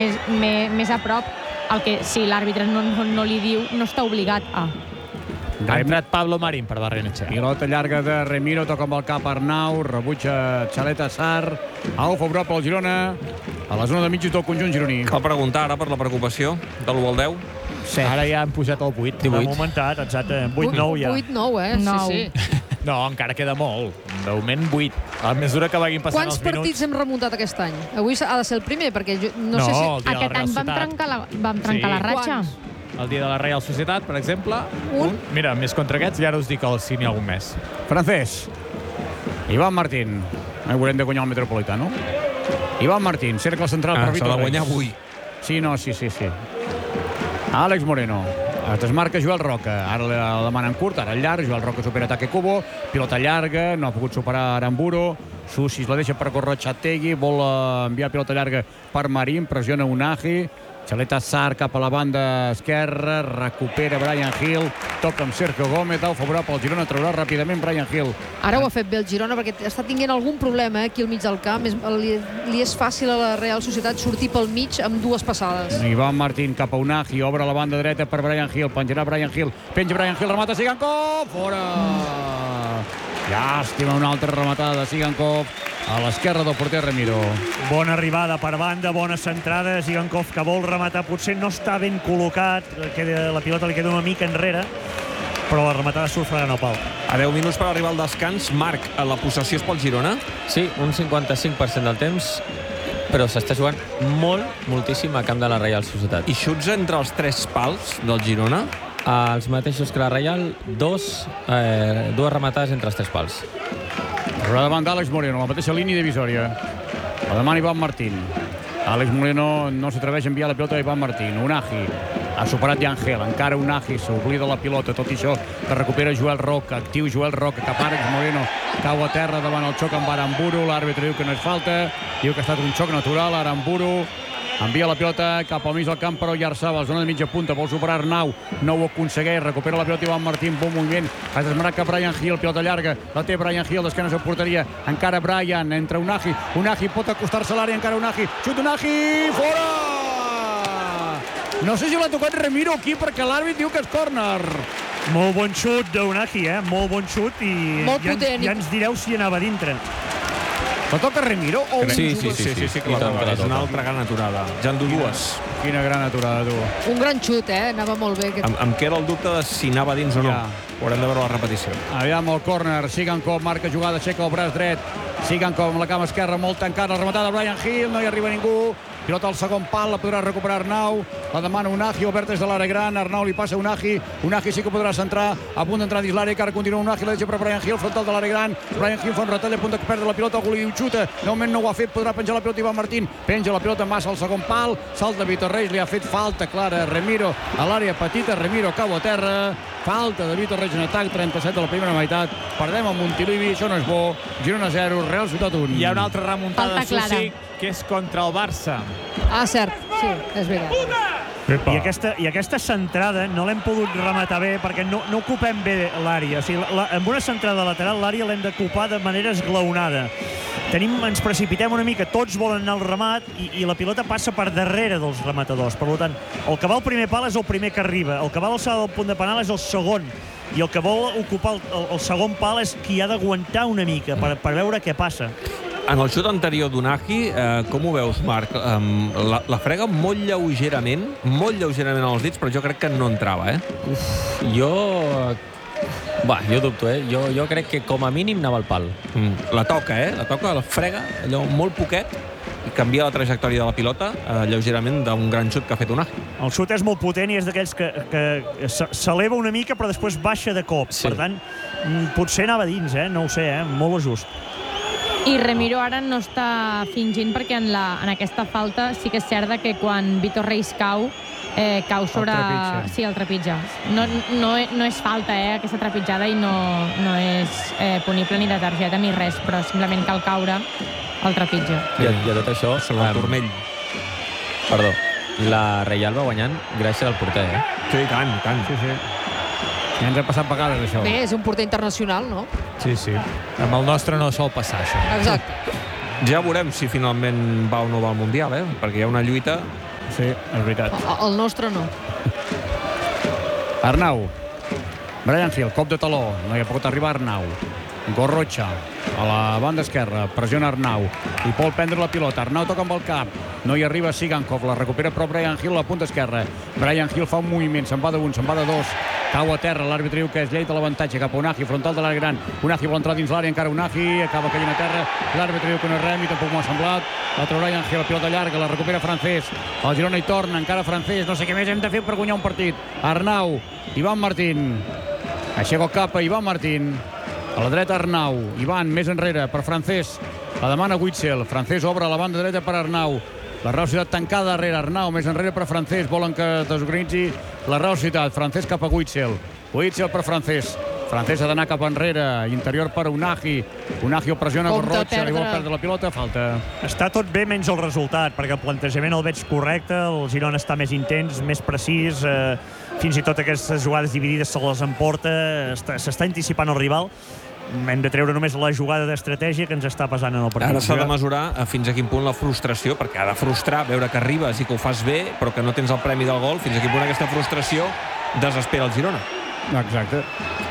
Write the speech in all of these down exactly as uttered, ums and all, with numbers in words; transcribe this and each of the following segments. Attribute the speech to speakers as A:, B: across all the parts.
A: més, més, més a prop, el que si l'àrbitre no, no, no li diu, no està obligat a...
B: Ha entrat Pablo Marín per Barrenetxea.
C: Pilota llarga de Remiro, toca amb el cap Arnau, rebutja Xaleta Sar, au favorable pel Girona, a la zona de mig del conjunt gironí.
D: Cal preguntar ara per la preocupació de l'u al deu.
B: Sí. Ara ja han posat el vuit.
E: L'ha momentat, exacte, vuit nou ja.
F: vuit nou, eh?
A: Nou.
F: Sí, sí.
B: No, encara queda molt. De moment vuit. A mesura que vagin passant
F: Quants
B: els minuts...
F: partits hem remuntat aquest any? Avui ha de ser el primer, perquè jo no,
B: No,
F: sé si...
B: el dia de la
A: Aquest
B: Real
A: any vam
B: Societat.
A: trencar la, vam trencar
B: Sí.
A: la ratxa.
F: Quants?
B: El dia de la Real Societat, per exemple.
F: Un.
B: Mira, més contra aquests, i ara us dic el si n'hi ha algun més.
C: Francés. Iván Martín. Haurem de guanyar el Metropolitano. Iván Martín, cercle central
D: Ah,
C: per
D: s'ha
C: Vitor
D: de guanyar
C: Reis.
D: avui.
C: Sí, no, sí, sí, sí. Àlex Moreno. Es desmarca Joel Roca. Ara la demanen curt, ara el llarg. Joel Roca supera ataque Cubo. Pilota llarga, no ha pogut superar Aramburu. Susis la deixa per córrer Chategui. Vol eh, enviar pilota llarga per Marín. Pressiona Unagi. Xaleta Sar cap a la banda esquerra. Recupera Brian Hill. Toca amb Sergio Gómez. Dau favorable al Girona. Traurà ràpidament Brian Hill.
F: Ara ho ha fet bé el Girona perquè està tinguent algun problema eh, aquí al mig del camp. És, li, li és fàcil a la Real Societat sortir pel mig amb dues passades.
C: Iván Martín cap a Unagi. Obre la banda dreta per Brian Hill. Penjarà Brian Hill. Penja Brian Hill. Remata Sigankov. Fora! Llàstima, una altra rematada de Sigankov a l'esquerra del porter Remiro.
E: Bona arribada per banda, bona centrada. Zigankov que vol rematar, potser no està ben col·locat, queda, la pilota li queda una mica enrere, però la rematada surt fregant al pal.
D: A deu minuts per arribar al descans. Marc, la possessió és pel Girona?
G: Sí, un cinquanta-cinc per cent del temps, però s'està jugant molt, moltíssim a camp de la Real Societat.
D: I xuts entre els tres pals del Girona?
G: Els mateixos que la Real, dos, eh, dues rematades entre els tres pals.
C: Arriba davant d'Àlex Moreno, la mateixa línia divisòria. La demana Iván Martín. Àlex Moreno no s'atreveix a enviar la pilota a Iván Martín. Unagi ha superat Yangel, encara Unagi s'oblida la pilota, tot i això que recupera Joel Roca, actiu Joel Roca, cap a Àlex Moreno, cau a terra davant el xoc amb Aramburu. L'àrbitre diu que no és falta, diu que ha estat un xoc natural. Aramburu envia la pilota cap al mig del camp, però Yarzabal, zona de mitja punta, vol superar Arnau, no ho aconsegueix, recupera la pilota Iván Martín, bon moviment, es desmarca Brian Hill, pilota llarga, la té Brian Hill, d'esquena a porteria, encara Brian, entre Unagi, Unagi pot acostar-se a l'àrea, encara Unagi, xut Unagi, fora! No sé si l'ha tocat Remiro aquí, perquè l'àrbit diu que és córner.
E: Molt bon xut d'Unagi, eh? Molt bon xut i
F: Molt
E: ja, ens,
F: potent.
E: ja ens direu si anava dintre.
C: La toca Remiro o
G: Sí,
C: un
G: sí,
C: jugador?
G: sí, sí, sí,
D: que la toca. És una altra gran aturada. Ja en du dues.
C: Quina gran aturada, tu.
F: Un gran xut, eh? Anava molt bé. Aquest...
D: Em, em queda el dubte de si anava dins o no.
C: Ja.
D: Haurem de veure la repetició.
C: Aviam el córner, Sigankov marca jugada, aixeca el braç dret, Sigankov amb la cama esquerra molt tancada, la rematada de Brian Hill, no hi arriba ningú, pilota al segon pal, la podrà recuperar Arnau, la demana Unagi, obert des de l'àrea gran, Arnau li passa Unagi, Unagi sí que podrà centrar, a punt d'entrar dins l'àrea, que ara continua Unagi, la deixa per Brian Hill, frontal de l'àrea gran, Brian Hill fa un retall, a punt de perdre la pilota, algú li diu xuta, de moment no ho ha fet, podrà penjar la pilota Iván Martín, penja la pilota massa al segon pal, salta Vitor Reis, li ha fet falta clara Remiro a l'àrea petita, Remiro cau a terra, falta de Vitor Reis en atac, trenta-set de la primera meitat, perdem a Montilivi, això no és bo, Girona zero, Real Ciutat un.
B: Hi ha una altra remuntada
A: Falta
B: de Susi,
A: clara.
B: que és contra el Barça.
F: Ah, cert, sí, és veritat.
E: I aquesta, I aquesta centrada no l'hem pogut rematar bé perquè no, no ocupem bé l'àrea. O sigui, la, amb una centrada lateral l'àrea l'hem d'ocupar de manera esglaonada. Tenim, ens precipitem una mica, tots volen anar al remat i, i la pilota passa per darrere dels rematadors. Per tant, el que va al primer pal és el primer que arriba, el que va a l'alçada del punt de penal és el segon, i el que vol ocupar el, el, el segon pal és qui ha d'aguantar una mica per, per veure què passa.
D: En el xut anterior d'Unagi, eh, com ho veus, Marc? Um, la, la frega molt lleugerament, molt lleugerament als dits, però jo crec que no entrava, eh?
G: Uf, jo... Va, jo dubto, eh? Jo, jo crec que com a mínim anava al pal.
D: Mm. La toca, eh? La toca, la frega, allò molt poquet, i canvia la trajectòria de la pilota eh, lleugerament d'un gran xut que ha fet Unagi.
E: El xut és molt potent i és d'aquells que, que s'eleva una mica però després baixa de cop.
G: Sí.
E: Per tant, potser anava dins, eh? No ho sé, eh? Molt just.
A: I Remiro ara no està fingint perquè en, la, en aquesta falta sí que és cert que quan Vitor Reis cau, eh, cau sobre...
B: El trepitja.
A: Sí, el trepitja. No, no, no és falta, eh, aquesta trepitjada, i no, no és eh, punible ni de targeta ni res, però simplement cal caure el trepitja.
G: I, a, i a tot això...
D: Sobre el
G: em,
D: turmell.
G: Perdó, la Real va guanyant gràcies al porter, eh?
D: Sí, tant, tant.
C: Sí, sí. Ja ens ha passat vegades, això.
F: Bé, és un porter internacional, no?
B: Sí, sí. Amb el nostre no sol passar, això.
F: Exacte.
D: Ja veurem si finalment va o no va al Mundial, eh? Perquè hi ha una lluita
C: Sí, és veritat.
F: El, el nostre no.
C: Arnau. Brian Hill, cop de taló. No hi ha pogut arribar Arnau. Gorrocha a la banda esquerra, pressiona Arnau i vol prendre la pilota. Arnau toca amb el cap, no hi arriba Sigankov, la recupera però Brian Hill a la punta esquerra. Brian Hill fa un moviment, se'n va d'un, se'n va de dos, cau a terra, l'àrbitre diu que és llei de l'avantatge cap a Unagi, frontal de l'àrea gran. Unagi vol entrar dins l'àrea, encara Unagi, acaba caient a terra, l'àrbitre diu que no és res, i tampoc m'ho ha semblat. L'altre Brian Hill, la pilota llarga, la recupera Francés, el Girona hi torna, encara Francés, no sé què més hem de fer per guanyar un partit. Arnau, Ivan Martín, aixeca el cap a Ivan Martín. A la dreta Arnau, Ivan més enrere per Francés, la demana Witzel, Francés obre a la banda dreta per Arnau, la Real Societat tancada darrere, Arnau més enrere per Francés, volen que desorganitzi la Real Societat, Francés cap a Witzel, Witzel per Francés, Francés ha d'anar cap enrere, interior per Unagi, Unagi el pressiona per Rocha, li vol perdre la pilota, falta.
E: Està tot bé menys el resultat, perquè el plantejament el veig correcte, el Girona està més intens, més precís, eh, fins i tot aquestes jugades dividides se les emporta, s'està anticipant el rival. Hem de treure només la jugada d'estratègia que ens està pesant en el partit.
D: Ara s'ha de mesurar fins a quin punt la frustració, perquè ha de frustrar veure que arribes i que ho fas bé, però que no tens el premi del gol, fins a quin punt aquesta frustració desespera el Girona.
C: Exacte.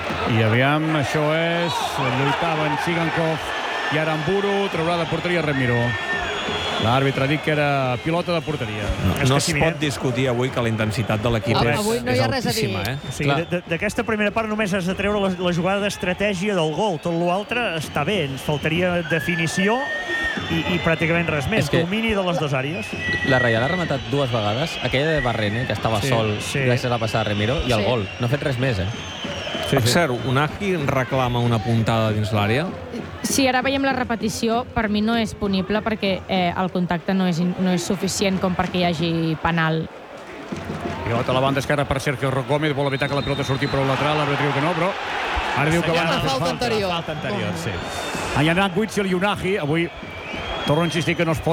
C: I aviam, això és... Lluitaven Sigankov i Aramburu, traurà de porteria Remiro. L'àrbitre ha dit que era pilota de porteria.
D: No, no es pot discutir avui que la intensitat de l'equip és,
F: avui no hi ha res a dir.
D: eh?
E: O sigui, d'aquesta primera part només has de treure la, la jugada d'estratègia del gol. Tot l'altre està bé, ens faltaria definició i, i pràcticament res més. Domini de les dues àrees.
G: La Reial ha rematat dues vegades, aquella de Barrene, que estava
E: Sí,
G: sol
E: sí.
G: gràcies a la passada de Remiro, i el
F: Sí.
G: gol. No ha fet res més, eh?
D: Sí, per cert, Unagi reclama una puntada dins l'àrea.
A: Si ara veiem la repetició, per mi no és punible perquè eh, el contacte no és, no és suficient com perquè hi hagi penal.
C: Pilota a la banda esquerra per Sergio Gómez, vol evitar que la pilota surti per un lateral, l'àrbitre diu que no, però ara diu que van a fer
F: falta
C: falta.
F: anterior.
B: Falta anterior, sí.
C: Han anat Witzel i Unagi, avui torno a insistir que no es pot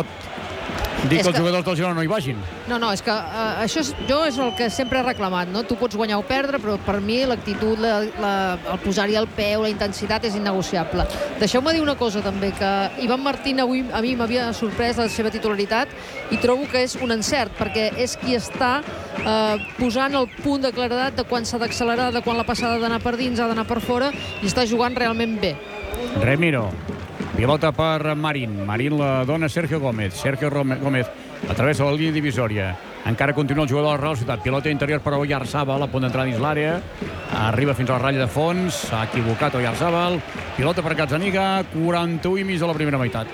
C: dir
F: És
C: que els
F: que-
C: jugadors del Girona no hi vagin.
F: No, no, és que uh, això és, jo és el que sempre he reclamat, no? Tu pots guanyar o perdre, però per mi l'actitud, la, la, el posar-hi el peu, la intensitat és innegociable. Deixeu-me dir una cosa també, que Ivan Martín avui a mi m'havia sorprès la seva titularitat i trobo que és un encert, perquè és qui està eh, posant el punt de claredat de quan s'ha d'accelerar, de quan la passada ha d'anar per dins, ha d'anar per fora, i està jugant realment bé.
C: Remiro. Pilota per Marín. Marín la dona Sergio Gómez. Sergio Gómez atravessa la línia divisòria. Encara continua el jugador de la Real Societat. Pilota interior per Oyarzabal, a punt d'entrar dins l'àrea. Arriba fins a la ratlla de fons. S'ha equivocat Oyarzabal. Pilota per Gazzaniga. quaranta-u i mig de la primera meitat.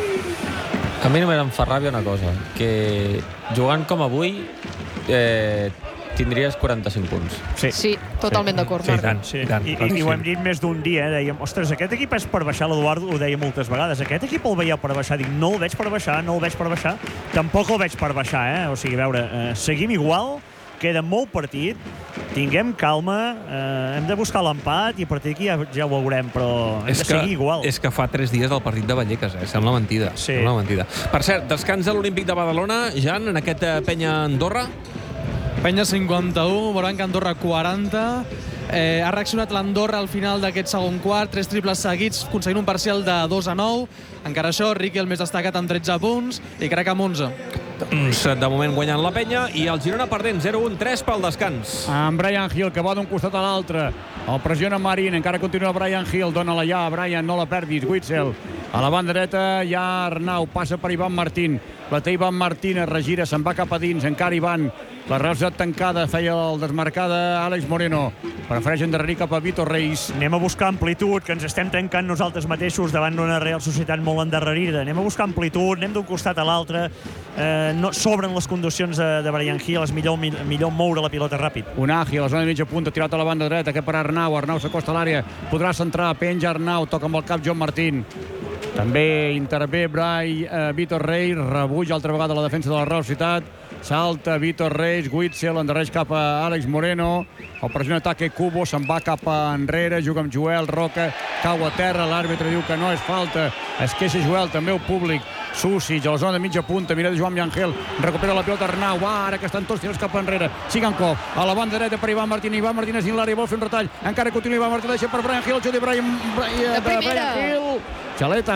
G: A mi només em fa ràbia una cosa, que jugant com avui eh, tindries quaranta-cinc punts.
C: Sí,
F: Sí, totalment d'acord,
D: Sí,
F: Marc.
D: tant,
E: Sí.
D: tant.
E: I, i, I ho hem dit més d'un dia, eh? Dèiem, ostres, aquest equip és per baixar, l'Eduardo ho deia moltes vegades, aquest equip el veieu per baixar, dic, no el veig per baixar, no el veig per baixar, tampoc el veig per baixar, eh? O sigui, a veure, eh, seguim igual, queda molt partit, tinguem calma, eh, hem de buscar l'empat i a partir d'aquí ja, ja ho veurem, però hem
D: És
E: de
D: que,
E: seguir igual.
D: és que fa tres dies del partit de Vallecas, eh? Sembla mentida.
E: Sí.
D: Sembla mentida. Per cert, descans de l'Olímpic de Badalona, Jan, en aquest eh, Penya-Andorra.
H: Penya cinquanta-u, Moranca Andorra quaranta. Eh, ha reaccionat l'Andorra al final d'aquest segon quart, tres triples seguits, aconseguint un parcial de dos a nou. Encara això, Riqui el més destacat amb tretze punts i crec amb onze.
D: Doncs, de moment guanyant la Penya i el Girona perdent zero un tres pel descans.
C: amb Brian Hill, que va d'un costat a l'altre. El pressiona Marín, encara continua Brian Hill, dona-la ja, Brian, no la perdis, Witzel. A la banda dreta hi ha Arnau, passa per Ivan Martín. La té Ivan Martín, es regira, se'n va cap a dins, encara Ivan. La Real Societat tancada, feia el desmarcada Àlex Moreno. Prefereix endarrerir cap a Vitor Reis.
E: Anem a buscar amplitud, que ens estem tancant nosaltres mateixos davant d'una Real Societat molt endarrerida. Anem a buscar amplitud, anem d'un costat a l'altre. Eh, no sobren les condicions de, de Brian Hill, és millor, millor moure la pilota ràpid.
C: Unagi a la zona de mitja punta, tirat a la banda dreta, que per Arnau. Arnau s'acosta a l'àrea, podrà centrar, penja Arnau, toca amb el cap Joan Martín. També intervé Brai, eh, Vitor Reis, rebuig altra vegada la defensa de la Real Societat. Salta Vitor Reis, Witzel, endarreix cap a Àlex Moreno. El pressiona ataque Cubo, se'n va cap enrere, juga amb Joel, Roca, cau a terra, l'àrbitre diu que no és falta. Es queixa Joel, també el públic. Susic, a la zona de mitja punta, mira de Joan Miangel, recupera la pilota Arnau, va, ara que estan tots tirats cap enrere. Sigankov, a la banda dreta per Ivan Martín, Ivan Martín és dins l'àrea, vol fer un retall, encara continua Ivan Martín, deixa per Brian Hill, el xut de Brian, Brian,
F: De primera.
C: Brian Hill. Xaleta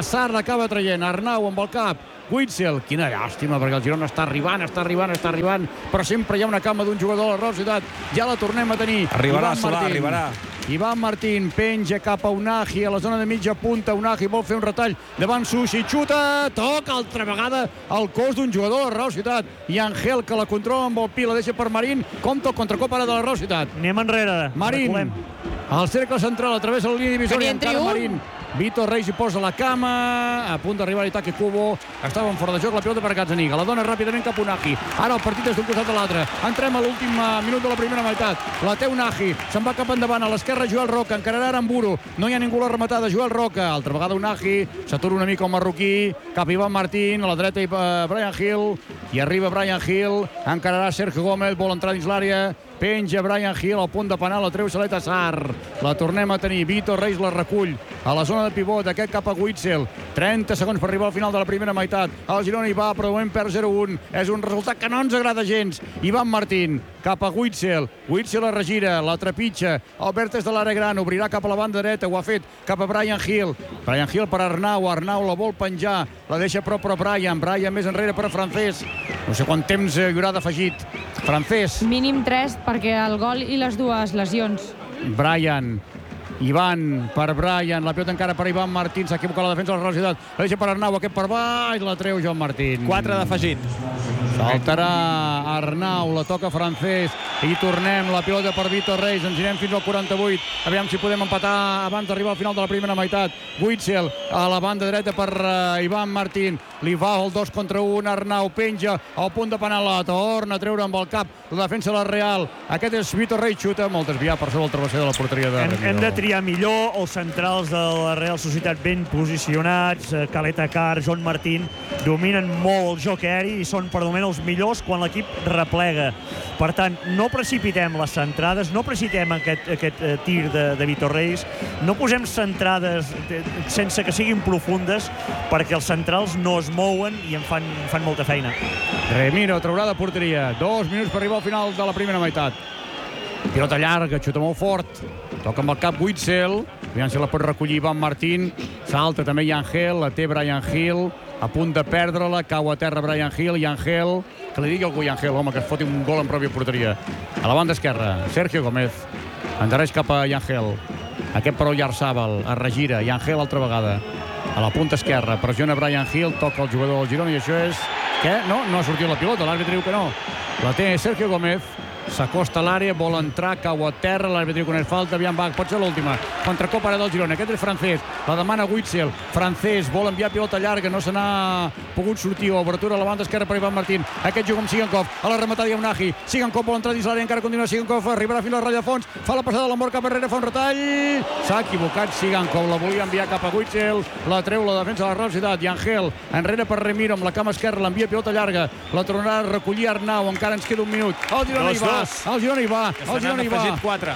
C: Sarr l'acaba traient. Arnau amb el cap. Witzel, quina llàstima, perquè el Girona està arribant, està arribant, està arribant, però sempre hi ha una cama d'un jugador a la Real Societat. Ja la tornem a tenir.
D: Arribarà, Solà, arribarà.
C: Ivan Martín penja cap a Unai a la zona de mitja punta. Unai vol fer un retall davant Sushi, xuta, toca altra vegada el cos d'un jugador de la Real Societat. I Angel, que la controla amb el pi, la deixa per Marín. Compte el contracop ara de la Real Societat.
E: Anem enrere.
C: Marín, al cercle central, a través de la línia divisòria, encara Marín. Vitor Reis hi posa la cama, a punt d'arribar Itake Kubo. Estava en fora de joc la pilota per Gazzaniga. La dona ràpidament cap a Unai. Ara el partit és d'un costat a l'altre. Entrem a l'últim minut de la primera meitat. La té Unai, se'n va cap endavant. A l'esquerra Joel Roca, encararà Aramburu. No hi ha ningú a la rematada, Joel Roca. Altra vegada Unai, s'atura una mica el marroquí. Cap a Ivan Martín, a la dreta Brian Hill. I arriba Brian Hill, encararà Sergio Gómez, vol entrar dins l'àrea. Penja Brian Hill al punt de penal, la treu Saleta Sarr. La tornem a tenir. Vitor Reis la recull a la zona de pivot, aquest cap a Witzel. trenta segons per arribar al final de la primera meitat. El Girona hi va, però de moment perd zero un. És un resultat que no ens agrada gens. Ivan Martín cap a Witzel. Witzel la regira, la trepitja. Albert és de l'àrea gran, obrirà cap a la banda dreta. Ho ha fet cap a Brian Hill. Brian Hill per Arnau. Arnau la vol penjar. La deixa a prop per Brian. Brian més enrere per Francés. No sé quant temps hi haurà d'afegit. Francés.
A: Mínim tres, perquè el gol i les dues lesions.
C: Brian. Ivan per Brian, la pilota encara per Ivan Martín, s'ha equivocat la defensa de la Real Societat, la deixa per Arnau, aquest per baix, la treu Joan Martín.
B: quatre d'afegit.
C: Saltarà Arnau, la toca Francés, i tornem la pilota per Vitor Reis, ens anirem fins al quaranta-vuit, aviam si podem empatar abans d'arribar al final de la primera meitat. Witzel a la banda dreta per uh, Ivan Martín, li va el dos contra un, Arnau penja al punt de penal, la torna a treure amb el cap la defensa de la Real, aquest és Vitor Reis, xuta, molt desviat per sobre el travesser de la porteria de Remiro.
E: Hem, hem de triar millor els centrals de la Real Societat ben posicionats, Caleta Car, Joan Martín, dominen molt el joc aeri i són per moment els millors quan l'equip replega. Per tant, no precipitem les centrades, no precipitem aquest, aquest eh, tir de, de Vitor Reis, no posem centrades de, sense que siguin profundes, perquè els centrals no es mouen i en fan, fan molta feina.
C: Remiro traurà de porteria, dos minuts per arribar al final de la primera meitat. Pilota llarga, xuta molt fort, toca amb el cap Witzel, aviam si la pot recollir Ivan Martín, salta també Angel, la té Brian Hill, a punt de perdre-la, cau a terra Brian Hill, i Angel, que li digui algú a Angel, home, que es foti un gol en pròpia porteria. A la banda esquerra, Sergio Gómez, endarreix cap a Angel, aquest però Llarzábal, es regira, i Angel altra vegada, a la punta esquerra, pressiona Brian Hill, toca el jugador del Girona, i això és... Què? No, no ha sortit la pilota, l'àrbitre diu que no. La té Sergio Gómez, s'acosta a l'àrea, vol entrar, cau a terra, l'àrbitre diu que no és falta, aviam va, pot ser l'última. Contracop ara del Girona, aquest és Francés, la demana Witzel, Francés vol enviar pilota llarga, no se n'ha pogut sortir, obertura a la banda esquerra per Ivan Martín, aquest juga amb Sigankov, a la rematada hi ha Unai, Sigankov vol entrar dins l'àrea, encara continua Sigankov, arribarà fins a la ratlla de fons, fa la passada de l'Amor cap enrere, fa un retall, s'ha equivocat Sigankov, la volia enviar cap a Witzel, la treu la defensa de la Real Societat, i Angel, enrere per Remiro, amb la cama esquerra, l'envia pilota llarga, la tornarà a recollir Arnau, encara ens queda un minut, el Girona hi va, el Girona hi va, el Girona hi va.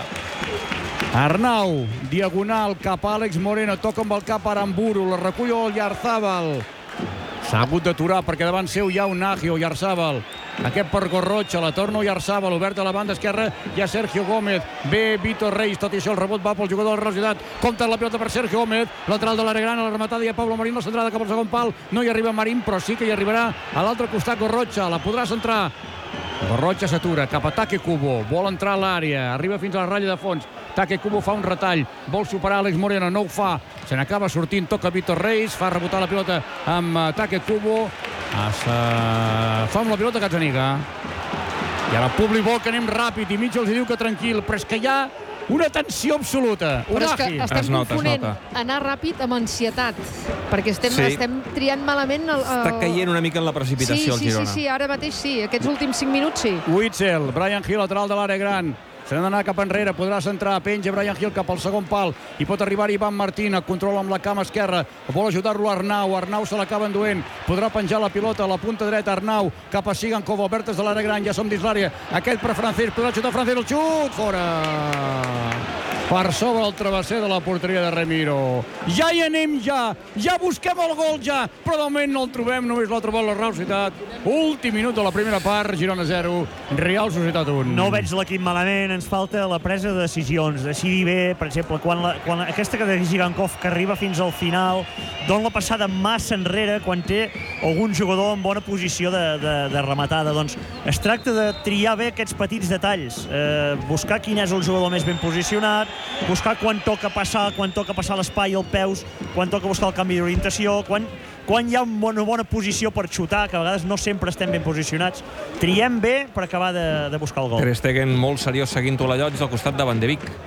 C: Arnau, diagonal cap a Àlex Moreno, toca amb el cap Aramburu, la recull el Llarzábal. S'ha hagut d'aturar perquè davant seu hi ha Unai o Llarzábal. Aquest per Gorrocha, la torna Llarzábal, oberta a la banda esquerra, hi ha Sergio Gómez, ve Vitor Reis, tot i això el rebot va pel jugador de la Real Societat, compta la pilota per Sergio Gómez, lateral de l'àrea gran, a la rematada hi ha Pablo Marín, la centrada cap al segon pal, no hi arriba Marín, però sí que hi arribarà a l'altre costat Gorrocha, la podrà centrar. Gorrocha s'atura, cap a Take Kubo, vol entrar a l'àrea, arriba fins a la ratlla de fons, Take Kubo fa un retall, vol superar Àlex Moreno, no ho fa, se n'acaba sortint, toca Vitor Reis, fa rebotar la pilota amb Take Kubo, fa amb la pilota Gazzaniga, i ara el públic vol que anem ràpid, i Mitchell els diu que tranquil, però és que hi ha una tensió absoluta.
F: Però és que estem
D: es nota,
F: confonent
D: es nota.
F: anar ràpid amb ansietat, perquè estem,
D: Sí.
F: estem triant malament... El, el...
D: Està caient una mica en la precipitació,
F: sí,
D: el
F: sí,
D: Girona.
F: Sí, sí, ara mateix sí, aquests últims cinc minuts sí.
C: Witzel, Brian Hill, lateral de l'àrea gran, se n'ha d'anar cap enrere, podrà centrar, penja Brian Hill cap al segon pal, i pot arribar Ivan Martín, el controla amb la cama esquerra, vol ajudar-lo Arnau, Arnau se l'acaba enduent, podrà penjar la pilota a la punta dreta, Arnau cap a Sigankov, obertes de l'àrea gran, ja som dins l'àrea, aquest per Francés, podrà xutar Francés, el xut, fora! per sobre el travesser de la porteria de Remiro. Ja hi anem, ja! Ja busquem el gol, ja! Però de moment no el trobem, només l'ha trobat la Real Societat. Últim minut de la primera part, Girona zero, Real Societat un.
E: No veig l'equip malament, ens falta la presa de decisions, decidir bé, per exemple, quan, la, quan aquesta que de Gigankov que arriba fins al final, don la passada massa enrere quan té algun jugador en bona posició de, de, de rematada. Doncs es tracta de triar bé aquests petits detalls, eh, buscar quin és el jugador més ben posicionat, buscar quan toca passar, quan toca passar l'espai als peus, quan toca buscar el canvi d'orientació, quan, quan hi ha una bona posició per xutar, que a vegades no sempre estem ben posicionats. Triem bé per acabar de, de buscar el gol.
D: Ter Stegen molt seriós seguint Olallotx al costat de Van de Beek.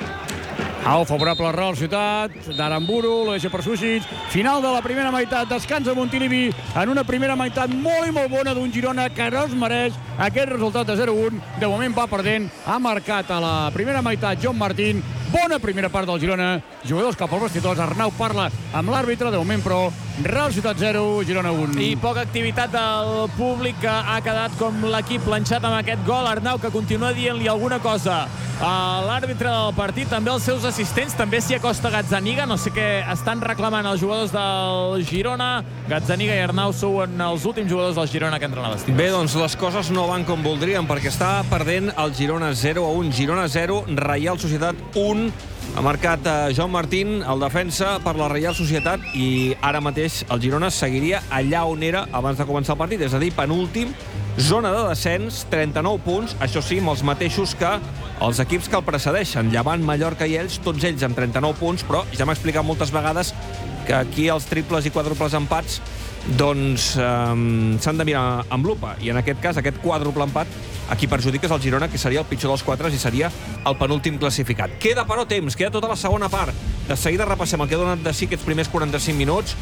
C: Au, favorable a la Real Societat, d'Aramburu, la deixa per Sušić. Final de la primera meitat, descansa Montilivi en una primera meitat molt i molt bona d'un Girona que no es mereix aquest resultat de zero a un. De moment va perdent, ha marcat a la primera meitat John Martín. Bona primera part del Girona, jugadors cap als vestidors. Arnau parla amb l'àrbitre, de moment però Real Societat zero, Girona un.
B: I poca activitat del públic, que ha quedat com l'equip planxat amb aquest gol. Arnau, que continua dient-li alguna cosa a l'àrbitre del partit, també els seus assistents, també s'hi acosta Gazzaniga. No sé què estan reclamant els jugadors del Girona. Gazzaniga i Arnau són els últims jugadors del Girona que entren a vestidors.
D: Bé, doncs les coses no van com voldrien, perquè està perdent el Girona zero a un. Girona zero, Real Societat un. Ha marcat John Martín, el defensa, per la Real Societat, i ara mateix el Girona seguiria allà on era abans de començar el partit, és a dir, penúltim, zona de descens, trenta-nou punts, això sí, amb els mateixos que els equips que el precedeixen, Llevant, Mallorca i ells, tots ells amb trenta-nou punts, però ja m'ha explicat moltes vegades que aquí els triples i quàdruples empats doncs um, s'han de mirar amb lupa, i en aquest cas, aquest quàdruple empat, a qui perjudica és el Girona, que seria el pitjor dels quatre i seria el penúltim classificat. Queda, però, temps, queda tota la segona part. De seguida repassem el que ha donat de si aquests primers quaranta-cinc minuts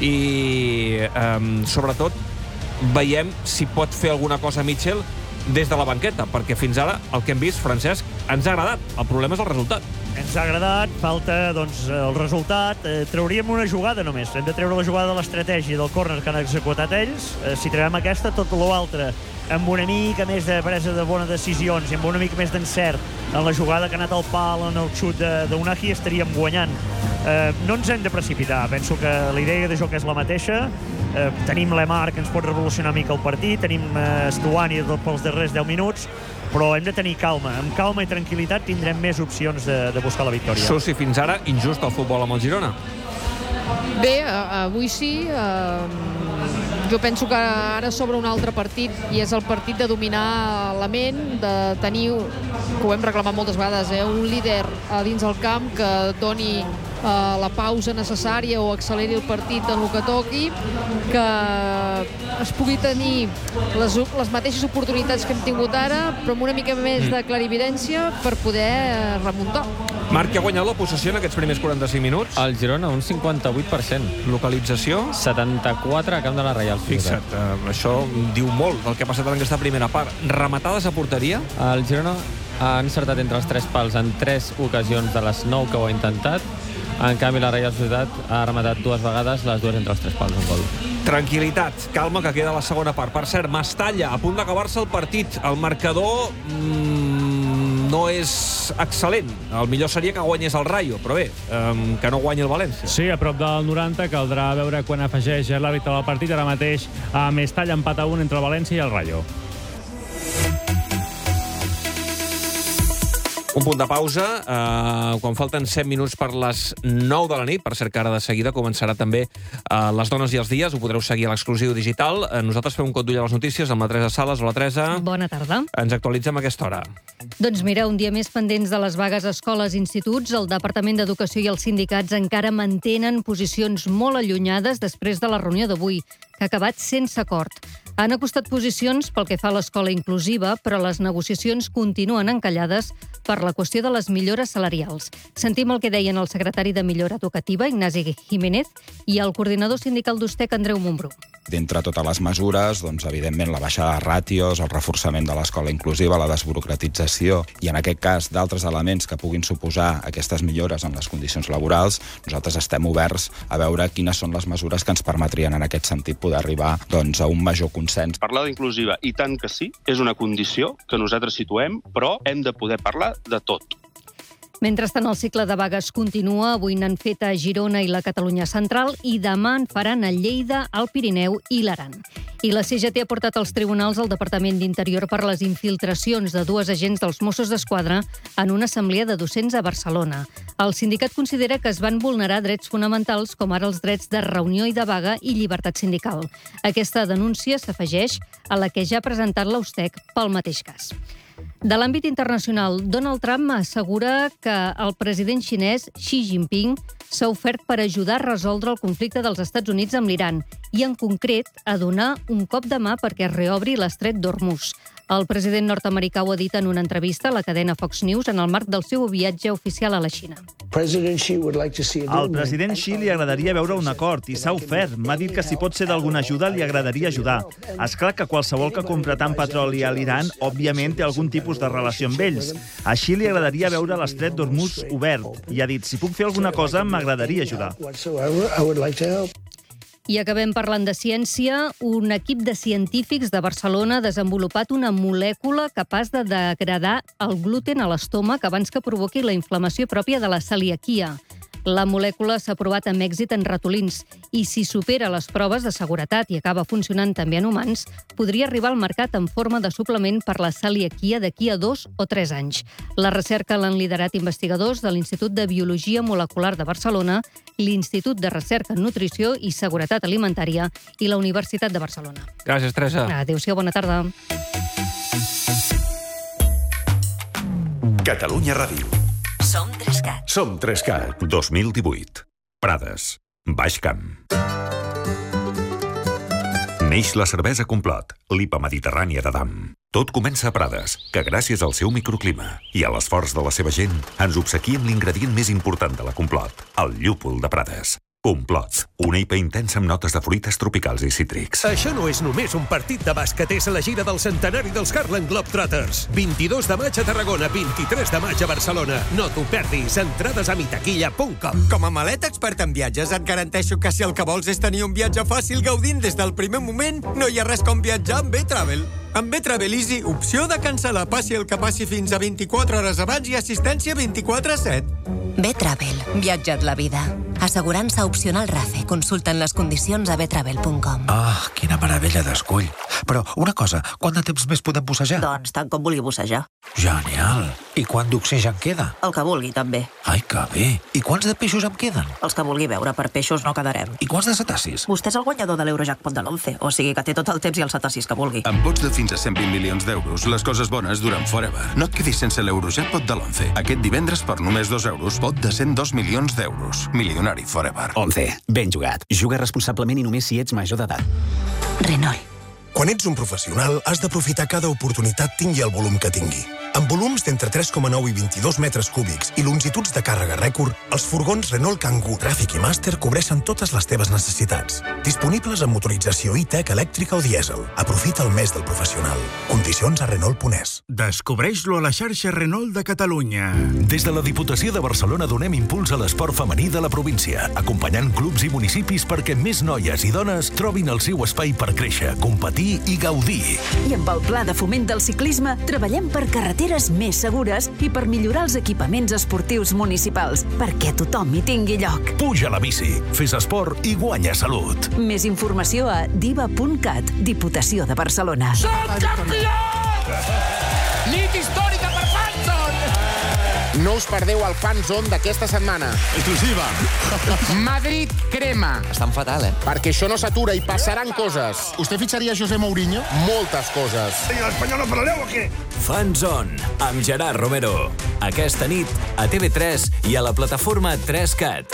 D: i, um, sobretot, veiem si pot fer alguna cosa Mitchell des de la banqueta, perquè fins ara el que hem vist, Francesc, ens ha agradat. El problema és el resultat.
E: Ens ha agradat, falta doncs, el resultat. Eh, trauríem una jugada només. Hem de treure la jugada de l'estratègia del córner que han executat ells. Eh, si traiem aquesta, tot l'altre amb una mica més de presa de bones decisions i amb una mica més d'encert en la jugada que ha anat al pal, en el xut d'Unagi, estaríem guanyant. Eh, no ens hem de precipitar. Penso que la idea de joc és la mateixa. Eh, tenim Lemar, que ens pot revolucionar una mica el partit, tenim eh, Stuani pels darrers deu minuts, però hem de tenir calma. Amb calma i tranquil·litat tindrem més opcions de, de buscar la victòria.
D: Susi, fins ara, injust el futbol amb el Girona?
F: Bé, avui sí. Eh, jo penso que ara s'obre un altre partit, i és el partit de dominar la ment, de tenir, que ho hem reclamat moltes vegades, eh, un líder a dins el camp que doni Uh, la pausa necessària o acceleri el partit en el que toqui, que es pugui tenir les, les mateixes oportunitats que hem tingut ara, però amb una mica més de clarividència per poder remuntar.
D: Marc, que ha guanyat la possessió en aquests primers quaranta-cinc minuts?
G: El Girona, un cinquanta-vuit per cent.
D: Localització?
G: setanta-quatre a camp de la Real Societat.
D: Fixa't, uh, això diu molt del que ha passat en aquesta primera part. Rematades a porteria?
G: El Girona ha encertat entre els tres pals en tres ocasions de les nou que ho ha intentat. En canvi, la Real Societat ha rematat dues vegades, les dues entre els tres pals, un gol.
D: Tranquil·litat, calma, que queda la segona part. Per cert, Mestalla, a punt d'acabar-se el partit. El marcador mmm, no és excel·lent. El millor seria que guanyés el Rayo, però bé, um, que no guanyi el València.
I: Sí, a prop del noranta, caldrà veure quan afegeix l'àrbitre del partit. Ara mateix a Mestalla, empat a un entre el València i el Rayo.
D: Un punt de pausa, eh, quan falten set minuts per les nou de la nit. Per cert que ara de seguida començarà també eh, Les dones i els dies, ho podreu seguir a l'exclusiu digital. Eh, nosaltres fem un cop d'ull a les notícies amb la Teresa Sales. Hola, Teresa.
J: Bona tarda.
D: Ens actualitzem a aquesta hora.
J: Doncs mira, un dia més pendents de les vagues a escoles i instituts, el Departament d'Educació i els sindicats encara mantenen posicions molt allunyades després de la reunió d'avui, que ha acabat sense acord. Han acostat posicions pel que fa a l'escola inclusiva, però les negociacions continuen encallades per la qüestió de les millores salarials. Sentim el que deien el secretari de Millora Educativa, Ignasi Jiménez, i el coordinador sindical d'Ustec, Andreu Montbrú.
K: D'entre totes les mesures, doncs, evidentment, la baixada de ràtios, el reforçament de l'escola inclusiva, la desburocratització i, en aquest cas, d'altres elements que puguin suposar aquestes millores en les condicions laborals, nosaltres estem oberts a veure quines són les mesures que ens permetrien, en aquest sentit, poder arribar doncs, a un major consens.
L: Parlar d'inclusiva, i tant que sí, és una condició que nosaltres situem, però hem de poder parlar de tot.
J: Mentrestant, el cicle de vagues continua. Avui n'han fet a Girona i la Catalunya Central i demà en faran a Lleida, al Pirineu i l'Aran. I la C G T ha portat als tribunals el Departament d'Interior per les infiltracions de dues agents dels Mossos d'Esquadra en una assemblea de docents a Barcelona. El sindicat considera que es van vulnerar drets fonamentals com ara els drets de reunió i de vaga i llibertat sindical. Aquesta denúncia s'afegeix a la que ja ha presentat l'Austec pel mateix cas. De l'àmbit internacional, Donald Trump assegura que el president xinès Xi Jinping s'ha ofert per ajudar a resoldre el conflicte dels Estats Units amb l'Iran i, en concret, a donar un cop de mà perquè es reobri l'estret d'Hormuz. El president nord-americà ho ha dit en una entrevista a la cadena Fox News en el marc del seu viatge oficial a la Xina.
L: Al president Xi li agradaria veure un acord i s'ha ofert. M'ha dit que si pot ser d'alguna ajuda li agradaria ajudar. És clar que qualsevol que compra tant petroli a l'Iran, òbviament, té algun tipus de relació amb ells. A Xi li agradaria veure l'estret d'Hormuz obert i ha dit, si puc fer alguna cosa, m'agradaria ajudar.
J: I acabem parlant de ciència. Un equip de científics de Barcelona ha desenvolupat una molècula capaç de degradar el gluten a l'estómac abans que provoqui la inflamació pròpia de la celiaquia. La molècula s'ha provat amb èxit en ratolins i, si supera les proves de seguretat i acaba funcionant també en humans, podria arribar al mercat en forma de suplement per la celiaquia d'aquí a dos o tres anys. La recerca l'han liderat investigadors de l'Institut de Biologia Molecular de Barcelona, l'Institut de Recerca en Nutrició i Seguretat Alimentària i la Universitat de Barcelona.
D: Gràcies, Teresa.
J: Adéu-siau, bona tarda.
M: Catalunya Ràdio.
N: Som Trescat.
M: Som Trescat. dos mil divuit. Prades. Baix Camp. Neix la cervesa Complot, l'I P A mediterrània d'Adam. Tot comença a Prades, que gràcies al seu microclima i a l'esforç de la seva gent ens obsequia amb l'ingredient més important de la Complot, el llúpol de Prades. Complot, una I P A intensa amb notes de fruites tropicals i cítrics.
O: Això no és només un partit de bàsquet, és la gira del centenari dels Harlem Globetrotters. vint-i-dos de maig a Tarragona, vint-i-tres de maig a Barcelona. No t'ho perdis, entrades a mitaquilla punt com.
P: Com a maleta expert en viatges, et garanteixo que si el que vols és tenir un viatge fàcil gaudint des del primer moment, no hi ha res com viatjar amb B-Travel. Amb B-Travel Easy, opció de cancel·lar passi el que passi fins a vint-i-quatre hores abans i assistència vint-i-quatre set.
N: B-Travel, viatja't la vida. Assegurança opcional RAFE. Consulten les condicions a b travel punt com.
Q: Ah, quina meravella d'escull. Però, una cosa, quant de temps més podem bussejar?
N: Doncs tant com vulgui bussejar.
Q: Genial. I quant d'oxigen queda?
N: El que vulgui, també.
Q: Ai, que bé. I quants de peixos em queden?
N: Els que vulgui veure, per peixos no quedarem.
Q: I quants de cetacis?
N: Vostè és el guanyador de l'Eurojackpot de l'onze, o sigui que té tot el temps i els cetacis que vulgui.
R: Amb pots de fins a cent vint milions d'euros, les coses bones duren forever. No et quedis sense l'Eurojackpot de l'onze. Aquest divendres, per només dos euros, pot de cent dos milions d'euros. Milionari forever.
S: onze. Ben jugat. Juga responsablement i només si ets major d'edat.
N: Renault.
T: Quan ets un professional, has d'aprofitar cada oportunitat tingui el volum que tingui. Amb volums d'entre tres coma nou i vint-i-dos metres cúbics i longituds de càrrega rècord, els furgons Renault Kangoo, Traffic i Master cobreixen totes les teves necessitats. Disponibles amb motorització e-Tech elèctrica o dièsel. Aprofita el mes del professional. Condicions a Renault punt es.
U: Descobreix-lo a la xarxa Renault de Catalunya. Des de la Diputació de Barcelona donem impuls a l'esport femení de la província, acompanyant clubs i municipis perquè més noies i dones trobin el seu espai per créixer, competir i gaudir.
V: I amb el Pla de Foment del Ciclisme treballem per carreteres més segures i per millorar els equipaments esportius municipals, perquè tothom hi tingui lloc.
U: Puja a la bici, fes esport i guanya salut.
V: Més informació a diva punt cat, Diputació de Barcelona.
W: Som campions! Nit històrica per Fanzone! No us perdeu el Fanzone d'aquesta setmana.
X: Exclusiva.
W: Madrid crema.
X: Estan fatal, eh?
W: Perquè això no s'atura i passaran coses. Usted fitxaria José Mourinho? Moltes coses.
X: I l'Espanyol no parlareu o què?
Y: Fanzone, amb Gerard Romero. Aquesta nit a T V tres i a la plataforma tres cat.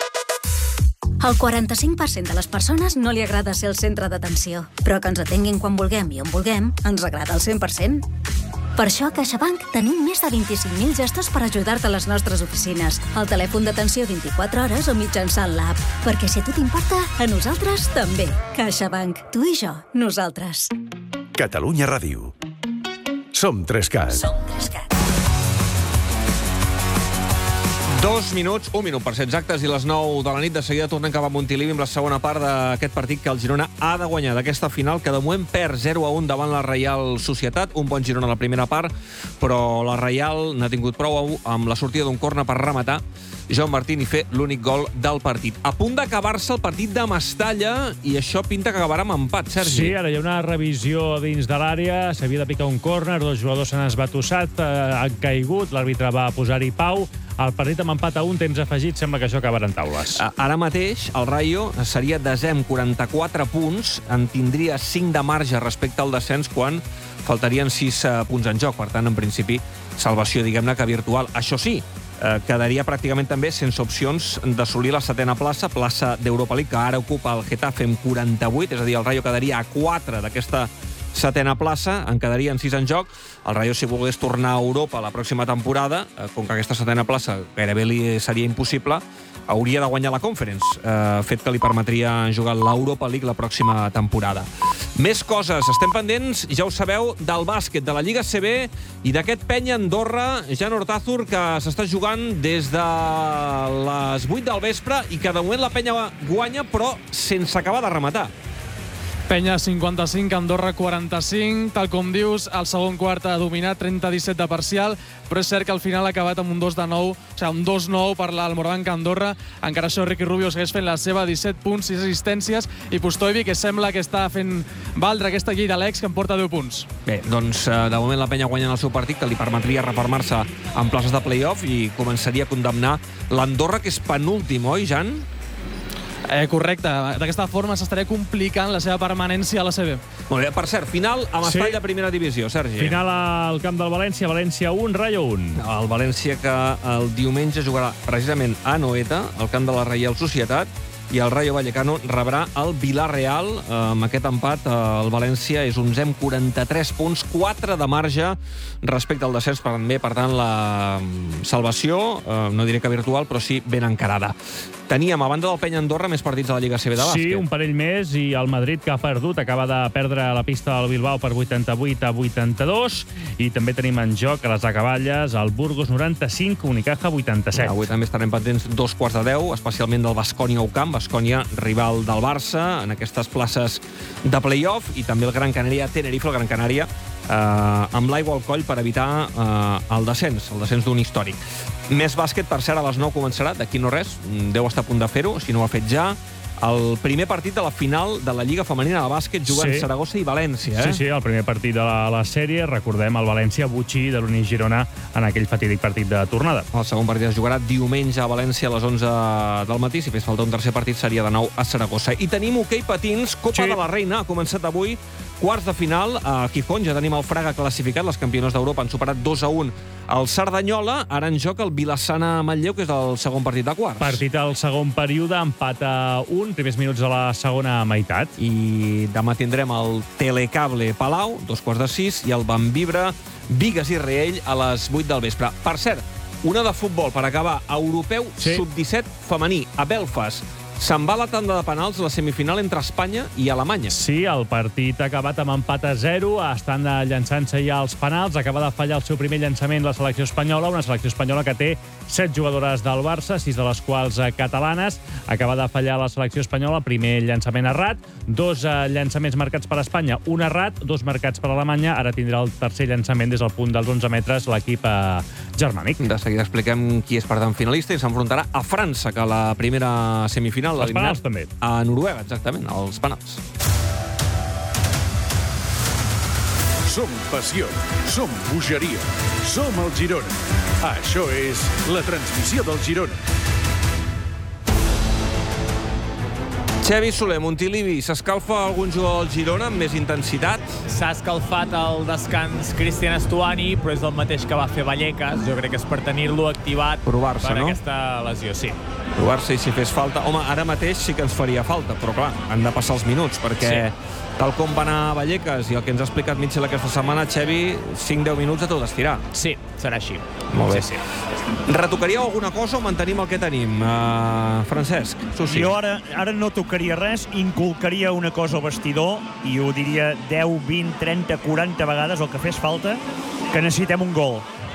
Z: Al quaranta-cinc per cent de les persones no li agrada ser el centre d'atenció, però que ens atenguin quan vulguem i on vulguem ens agrada al cent per cent. Per això a CaixaBank tenim més de vint-i-cinc mil gestos per ajudar-te a les nostres oficines, al telèfon d'atenció vint-i-quatre hores o mitjançant l'app. Perquè si a tu t'importa, a nosaltres també. CaixaBank. Tu i jo. Nosaltres.
M: Catalunya Ràdio. Som tres cat.
N: Som tres cat.
D: Dos minuts, un minut per ser exactes, i les nou de la nit. De seguida tornem cap a Montilivi amb la segona part d'aquest partit que el Girona ha de guanyar, d'aquesta final, que de moment perd zero a un davant la Reial Societat. Un bon Girona a la primera part, però la Reial n'ha tingut prou amb la sortida d'un córner per rematar Joan Martín i fer l'únic gol del partit. A punt d'acabar-se el partit de Mestalla, i això pinta que acabarà amb empat, Sergi.
I: Sí, ara hi ha una revisió dins de l'àrea, s'havia de picar un córner, dos jugadors s'han esbatussat, eh, han caigut, l'àrbitre va posar-hi pau. El partit amb empat a un, temps afegit, sembla que això acabarà en taules.
D: Ara mateix, el Rayo seria desè amb quaranta-quatre punts, en tindria cinc de marge respecte al descens quan faltarien sis punts en joc. Per tant, en principi, salvació, diguem-ne, que virtual. Això sí, eh, quedaria pràcticament també sense opcions d'assolir la setena plaça, plaça d'Europa League, que ara ocupa el Getafe amb quaranta-vuit, és a dir, el Rayo quedaria a quatre d'aquesta setena plaça, en quedarien sis en joc. El Rayo, si volgués tornar a Europa la pròxima temporada, eh, com que aquesta setena plaça gairebé li seria impossible, hauria de guanyar la Conference, eh, fet que li permetria jugar l'Europa League la pròxima temporada. Més coses. Estem pendents, ja ho sabeu, del bàsquet, de la Lliga C B i d'aquest Penya Andorra, Jan Ortázur, que s'està jugant des de les vuit del vespre i que de moment la Penya guanya, però sense acabar de rematar.
A: Penya cinquanta-cinc, Andorra quaranta-cinc. Tal com dius, el segon quart ha dominat, trenta a disset de parcial, però és cert que al final ha acabat amb un dos de nou, o sigui, un dos nou per l'Almorabanc Andorra. Encara això, Ricky Rubio segueix fent la seva, disset punts, sis assistències, i Pustoivi, que sembla que està fent valdre aquesta llei de l'ex, que en porta deu punts.
D: Bé, doncs de moment la Penya guanya en el seu partit, que li permetria refermar-se en places de play-off i començaria a condemnar l'Andorra, que és penúltim, oi, Jan?
A: Eh, correcte. D'aquesta forma s'estaria complicant la seva permanència a la C B.
D: Molt bé. Per cert, final a Mestalla, sí. Primera divisió, Sergi.
I: Final al camp del València, València un, Rayo un.
D: El València que el diumenge jugarà precisament a Anoeta, al camp de la Reial Societat, i el Rayo Vallecano rebrà el Villarreal. Amb aquest empat, el València és onzè amb quaranta-tres punts, quatre de marge respecte al descens, també, per tant, la salvació, no diré que virtual, però sí ben encarada. Teníem, a banda del Penya Andorra, més partits a la Lliga C B de bàsquet.
I: Sí, un parell més, i el Madrid, que ha perdut, acaba de perdre la pista del Bilbao per vuitanta-vuit a vuitanta-dos, i també tenim en joc a les acaballes el Burgos noranta-cinc, Unicaja vuitanta-set.
D: Avui també estarem pendents dos quarts de deu, especialment del Baskonia au camp, Baskonia rival del Barça en aquestes places de play-off, i també el Gran Canària Tenerife, el Gran Canària, eh, amb l'aigua al coll per evitar eh, el descens, el descens d'un històric. Més bàsquet, per cert, a les nou començarà, d'aquí no res, deu estar a punt de fer-ho, si no ho ha fet ja, el primer partit de la final de la Lliga Femenina de Bàsquet, jugant sí. Saragossa i València. Eh?
I: Sí, sí, el primer partit de la, la sèrie, recordem el València Butxí de l'Uni Girona en aquell fatídic partit de tornada.
D: El segon partit es jugarà diumenge a València a les onze del matí, si fes falta un tercer partit seria de nou a Saragossa. I tenim hoquei patins, Copa sí. de la Reina, ha començat avui, quarts de final a Gijón, ja tenim el Fraga classificat, les campiones d'Europa han superat dos a un al Cerdanyola, ara en joc el Vilassana Manlleu, que és el segon partit de quarts.
I: Partit al segon període, empat a un, primers minuts de la segona meitat.
D: I demà tindrem el Telecable Palau, dos quarts de sis, i el Benvibre Bigues i Riell a les vuit del vespre. Per cert, una de futbol per acabar, europeu sí. sub disset femení a Belfast. Se'n va la tanda de penals la semifinal entre Espanya i Alemanya.
I: Sí, el partit ha acabat amb empat a zero, estan llançant-se ja els penals, acaba de fallar el seu primer llançament la selecció espanyola, una selecció espanyola que té set jugadores del Barça, sis de les quals catalanes. Acaba de fallar la selecció espanyola, primer llançament errat, dos llançaments marcats per Espanya, un errat, dos marcats per Alemanya, ara tindrà el tercer llançament des del punt dels onze metres l'equip germànic.
D: De seguida expliquem qui és per tant finalista i s'enfrontarà a França, que la primera semifinal
I: els penals també.
D: A Noruega, exactament, els penals.
U: Som passió, som bogeria, som el Girona. Això és la transmissió del Girona.
D: Xavi Soler, Montilivi, s'escalfa algun jugador del Girona amb més intensitat?
B: S'ha escalfat al descans Cristian Estuani, però és el mateix que va fer Vallecas. Jo crec que és per tenir-lo activat
D: Provar-se,
B: per
D: no?
B: aquesta lesió, sí.
D: Provar-se i si fes falta. Home, ara mateix sí que ens faria falta, però clar, han de passar els minuts, perquè sí. tal com va anar Vallecas i el que ens ha explicat Mitchell aquesta setmana, Xavi, cinc deu minuts a tot estirar.
B: Sí, serà així.
D: Molt bé.
B: Sí, sí.
D: Retocaríeu alguna cosa o mantenim el que tenim? Uh, Francesc, Susi.
C: Jo ara, ara no tocaria res, inculcaria una cosa al vestidor i ho diria deu, vint, trenta, quaranta vegades, el que fes falta, que necessitem un gol.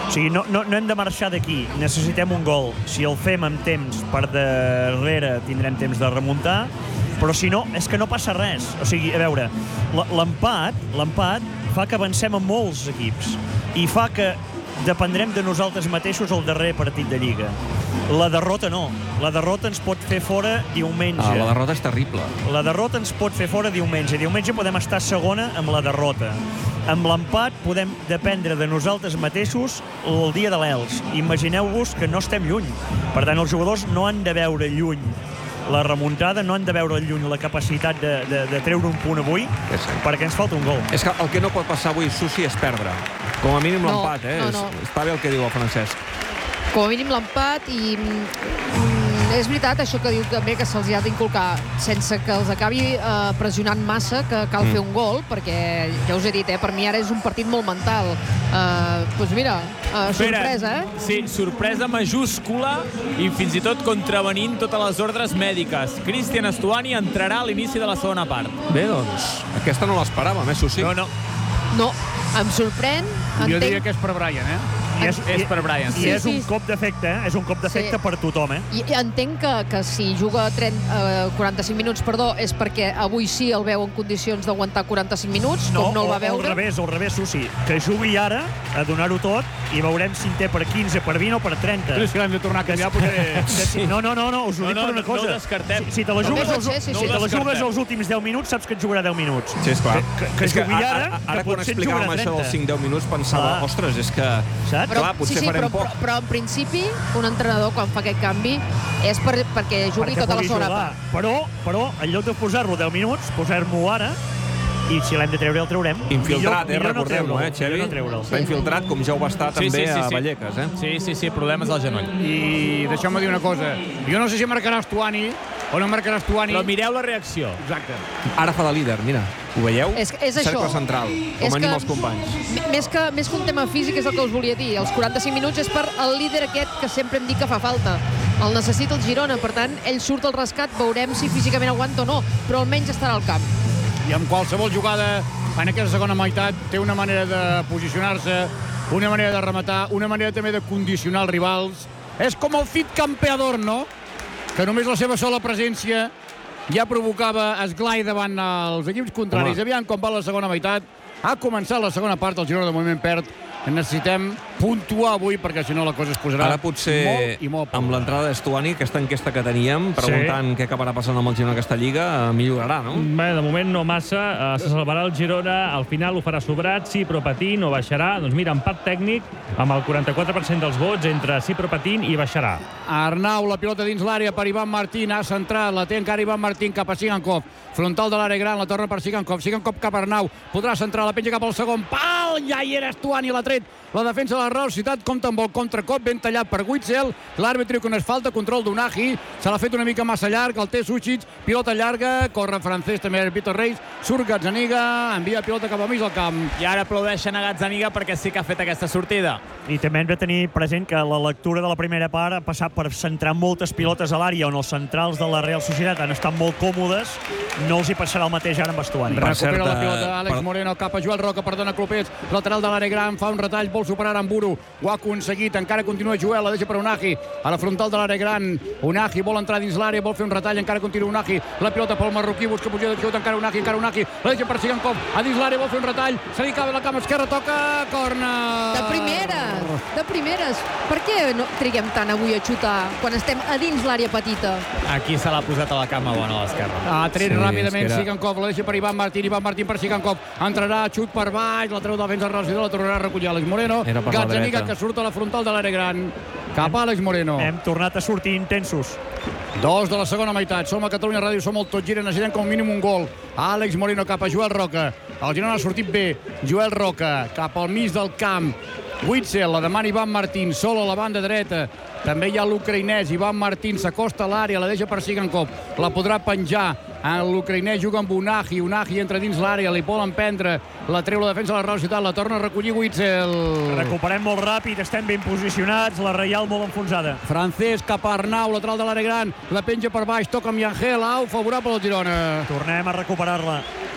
C: O sigui, no, no, no hem de marxar d'aquí. Necessitem un gol. Si el fem amb temps per darrere, tindrem temps de remuntar, però si no, és que no passa res. O sigui, a veure, l'empat, l'empat fa que avancem a molts equips i fa que dependrem de nosaltres mateixos el darrer partit de Lliga. La derrota no. La derrota ens pot fer fora diumenge.
D: Ah, la derrota és terrible.
C: La derrota ens pot fer fora diumenge. Diumenge podem estar segona amb la derrota. Amb l'empat podem dependre de nosaltres mateixos el dia de l'Elx. Imagineu-vos que no estem lluny. Per tant, els jugadors no han de veure lluny la remuntada, no han de veure lluny la capacitat de, de, de treure un punt avui, sí, perquè ens falta un gol.
D: És que el que no pot passar avui, Susi, és perdre. Com a mínim
E: no,
D: l'empat, eh?
E: No, no.
D: És, està bé el que diu el Francesc.
E: Com a mínim l'empat i... Mm, és veritat això que diu també que se'ls ha d'inculcar sense que els acabi eh, pressionant massa que cal mm. fer un gol, perquè ja us he dit, eh, per mi ara és un partit molt mental. Eh, doncs mira, eh, sorpresa, eh?
B: Sí, sorpresa majúscula i fins i tot contravenint totes les ordres mèdiques. Cristian Stuani entrarà a l'inici de la segona part.
D: Bé, doncs, aquesta no l'esperàvem, eh, Susi?
B: No, no.
E: No, em sorprèn.
F: Jo
E: entenc...
F: diria que és per Brian, eh?
C: I és,
B: és per Brian.
C: I
E: sí,
C: és
E: sí.
C: un cop d'efecte, eh? És un cop d'efecte sí. per tothom, eh?
E: I entenc que, que si juga trenta, eh, quaranta-cinc minuts, perdó, és perquè avui sí el veu en condicions d'aguantar quaranta-cinc minuts,
C: no,
E: com no el va
C: o,
E: veure.
C: al revés, al revés, Susi. Que jugui ara a donar-ho tot i veurem si en té per quinze, per vint o per trenta.
F: Però si l'hem de tornar a canviar, potser...
C: Sí. No, no, no, no, us ho
B: no,
C: dic
B: no,
C: per una cosa.
B: No ho descartem.
C: Si, si te la jugues, els,
E: ser, sí,
C: si
E: sí.
C: te la jugues els últims deu minuts, saps que et jugarà deu minuts.
D: Sí, esclar.
C: Que, que, que
D: és que
C: jugui ara,
D: ara, ara
C: que
D: quan
C: potser
D: explicàvem això dels cinc deu minuts, pensava,
C: ah.
D: ostres, és que...
C: Saps?
E: Però,
D: clar, potser
E: sí, sí,
D: farem
E: però,
D: poc.
E: però, però en principi un entrenador quan fa aquest canvi és per, perquè jugui
C: perquè
E: tota la segona
C: jugar.
E: part.
C: Però, però, en lloc de posar-lo deu minuts, posar-lo ara, i si l'hem de treure, el traurem.
D: Infiltrat,
C: millor,
D: eh, recordem-ho, eh, Xevi?
C: No
D: Està infiltrat, com ja ho va estar també
B: sí, sí, sí,
D: a
B: sí.
D: Vallecas, eh?
B: Sí, sí, sí, problemes al genoll.
F: I deixeu-me dir una cosa. Jo no sé si marcarà Stuani o no marcarà Stuani.
B: Però mireu la reacció.
F: Exacte.
D: Ara fa de líder, mira. Ho veieu?
E: És, és això.
D: Cercle central, com
E: És
D: anima
E: que,
D: els companys.
E: Més que, més que un tema físic és el que us volia dir. Els quaranta-cinc minuts és per el líder aquest que sempre hem dit que fa falta. El necessita el Girona, per tant, ell surt al rescat, veurem si físicament aguanta o no, però almenys estarà al camp.
F: I amb qualsevol jugada en aquesta segona meitat té una manera de posicionar-se, una manera de rematar, una manera també de condicionar els rivals. És com el Cid Campeador, no? Que només la seva sola presència ja provocava esglai davant els equips contraris.
D: Home.
F: Aviam com va la segona meitat. Ha començat la segona part, el Girona de moment perd. Necessitem puntuar avui perquè si no la cosa es posarà
D: Ara potser
F: molt i molt
D: amb l'entrada d'Estuani, aquesta enquesta que teníem, preguntant sí. què acabarà passant amb el Girona aquesta Lliga, millorarà, no?
I: Bé, de moment no massa. Uh, se salvarà el Girona. Al final ho farà sobrat. Sí, però patint o baixarà. Doncs mira, empat tècnic amb el quaranta-quatre per cent dels vots entre sí, però patint i baixarà.
F: Arnau, la pilota dins l'àrea per Ivan Martín, ha centrat, la té encara Ivan Martín cap a Sigankov, frontal de l'àrea gran, la torna per Sigankov, Sigankov cap a Arnau, podrà centrar, la penja cap al segon pal, ja hi era Stuani, l'ha tret, la defensa de la Real Societat compta amb el contracop ben tallat per Witzel, l'àrbitre que no es falta, control d'Unagi, se l'ha fet una mica massa llarg, el té Sucic, pilota llarga, corre francès també Víctor Reis, surt Gazzaniga, envia pilota cap a mig del camp.
B: I ara aplaudeixen a Gazzaniga perquè sí que ha fet aquesta sortida.
C: I també hem de tenir present que la lectura de la primera part ha passat per centrar moltes pilotes a l'àrea on els centrals de la Real Societat han estat molt còmodes, no els hi passarà el mateix ara amb Estuani.
F: Recupera cert, la pilota Àlex per... Moreno cap a Joel Roca, perdona Clopets, lateral de l'àrea gran, fa un retall, vol superar Amburu, ho ha aconseguit, encara continua Joel, la deixa per Unagi, a la frontal de l'àrea gran, Unagi vol entrar dins l'àrea, vol fer un retall, encara continua Unagi, la pilota pel marroquí, busca posició de xut, encara Unagi, encara Unagi, la deixa per Sigankov, a dins l'àrea, vol fer un retall, se li acaba la cama esquerra, toca, corna!
E: De primeres, de primeres. Per què no triguem tant avui a xutar quan estem a dins l'àrea petita?
B: Aquí se l'ha posat a la cama bona a l'esquerra.
F: Ha tret sí, ràpidament
D: era...
F: Sigankov, la deixa per Ivan Martín, Ivan Martín per Sigankov, entrarà, xut per baix, la treu de defensa Real, la tornarà a recollir Àlex Moreno, Gazzaniga que surt a la frontal de l'àrea gran, cap a Àlex Moreno.
C: Hem tornat a sortir intensos.
F: Dos de la segona meitat, som a Catalunya Ràdio, som el Tot Gira, necessitem com a mínim un gol. Àlex Moreno cap a Joel Roca, el Girona ha sortit bé, Joel Roca cap al mig del camp, Witzel, la demana Ivan Martín, sol a la banda dreta, també hi ha l'ucraïnès, Ivan Martín s'acosta a l'àrea, la deixa per Sigankov, la podrà penjar, l'ucraïnès juga amb Unagi, Unagi entra dins l'àrea, li poden prendre, la treu la defensa de la Real Societat, la torna a recollir Witzel.
C: Recuperem molt ràpid, estem ben posicionats, la Reial molt enfonsada.
F: Francesc cap a Arnau, lateral de l'àrea gran, la penja per baix, toca amb Yangel, au, favorable al Girona.
C: Tornem a recuperar-la.